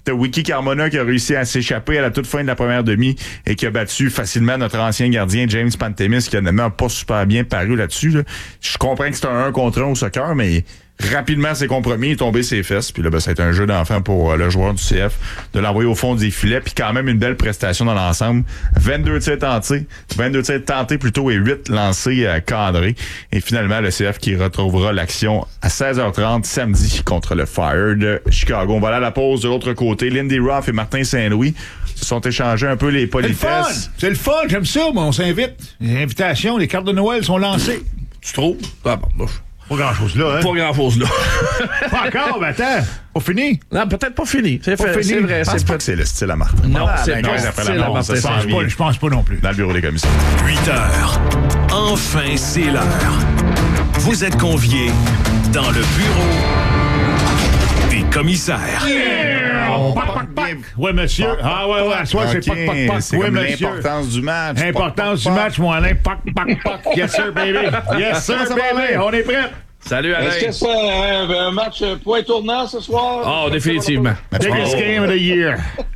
T'as Wiki Carmona qui a réussi à s'échapper à la toute fin de la première demi et qui a battu facilement notre ancien gardien James Pantemis, qui a honnêtement pas super bien paru là-dessus. Là. Je comprends que c'est un un contre un au soccer, mais rapidement, c'est compromis, il est tombé ses fesses. Puis là, ben, ça a été un jeu d'enfant pour euh, le joueur du C F de l'envoyer au fond des filets. Puis quand même une belle prestation dans l'ensemble. vingt-deux tirs tentés, vingt-deux tirs tentés plutôt et huit lancés euh, cadrés. Et finalement, le C F qui retrouvera l'action à seize heures trente samedi contre le Fire de Chicago. On va aller à la pause de l'autre côté. Lindy Ruff et Martin Saint-Louis se sont échangés un peu les politesses. C'est le fun, j'aime ça, moi, on s'invite. Les invitations, les cartes de Noël sont lancées. Tu trouves? Ah bon, bon. Pas grand-chose là, hein? Pas grand-chose là. Pas encore, mais attends. Pas fini? Non, peut-être pas fini. C'est, pas fait, fini. c'est vrai. Je pense c'est pas que c'est le style à Martin. Non, ah, c'est pas le style à Martin. Je pense pas, je pense pas non plus. Dans le bureau des commissions. huit heures. Enfin, c'est l'heure. Vous êtes conviés dans le bureau des commissaires. Yeah! Oh, pac, pac, pac. Oui, monsieur. Pac, ah, ouais, ouais. Soit okay. c'est pac, pac, pac. C'est oui, comme monsieur. l'importance du match. L'importance du match, mon Alain. Pac, pac, pac. Yes, sir, baby. Yes, sir, baby. On est prêts. Salut, Alain. Est-ce que c'est un, un match point tournant ce soir? Oh, définitivement. Biggest game of the year.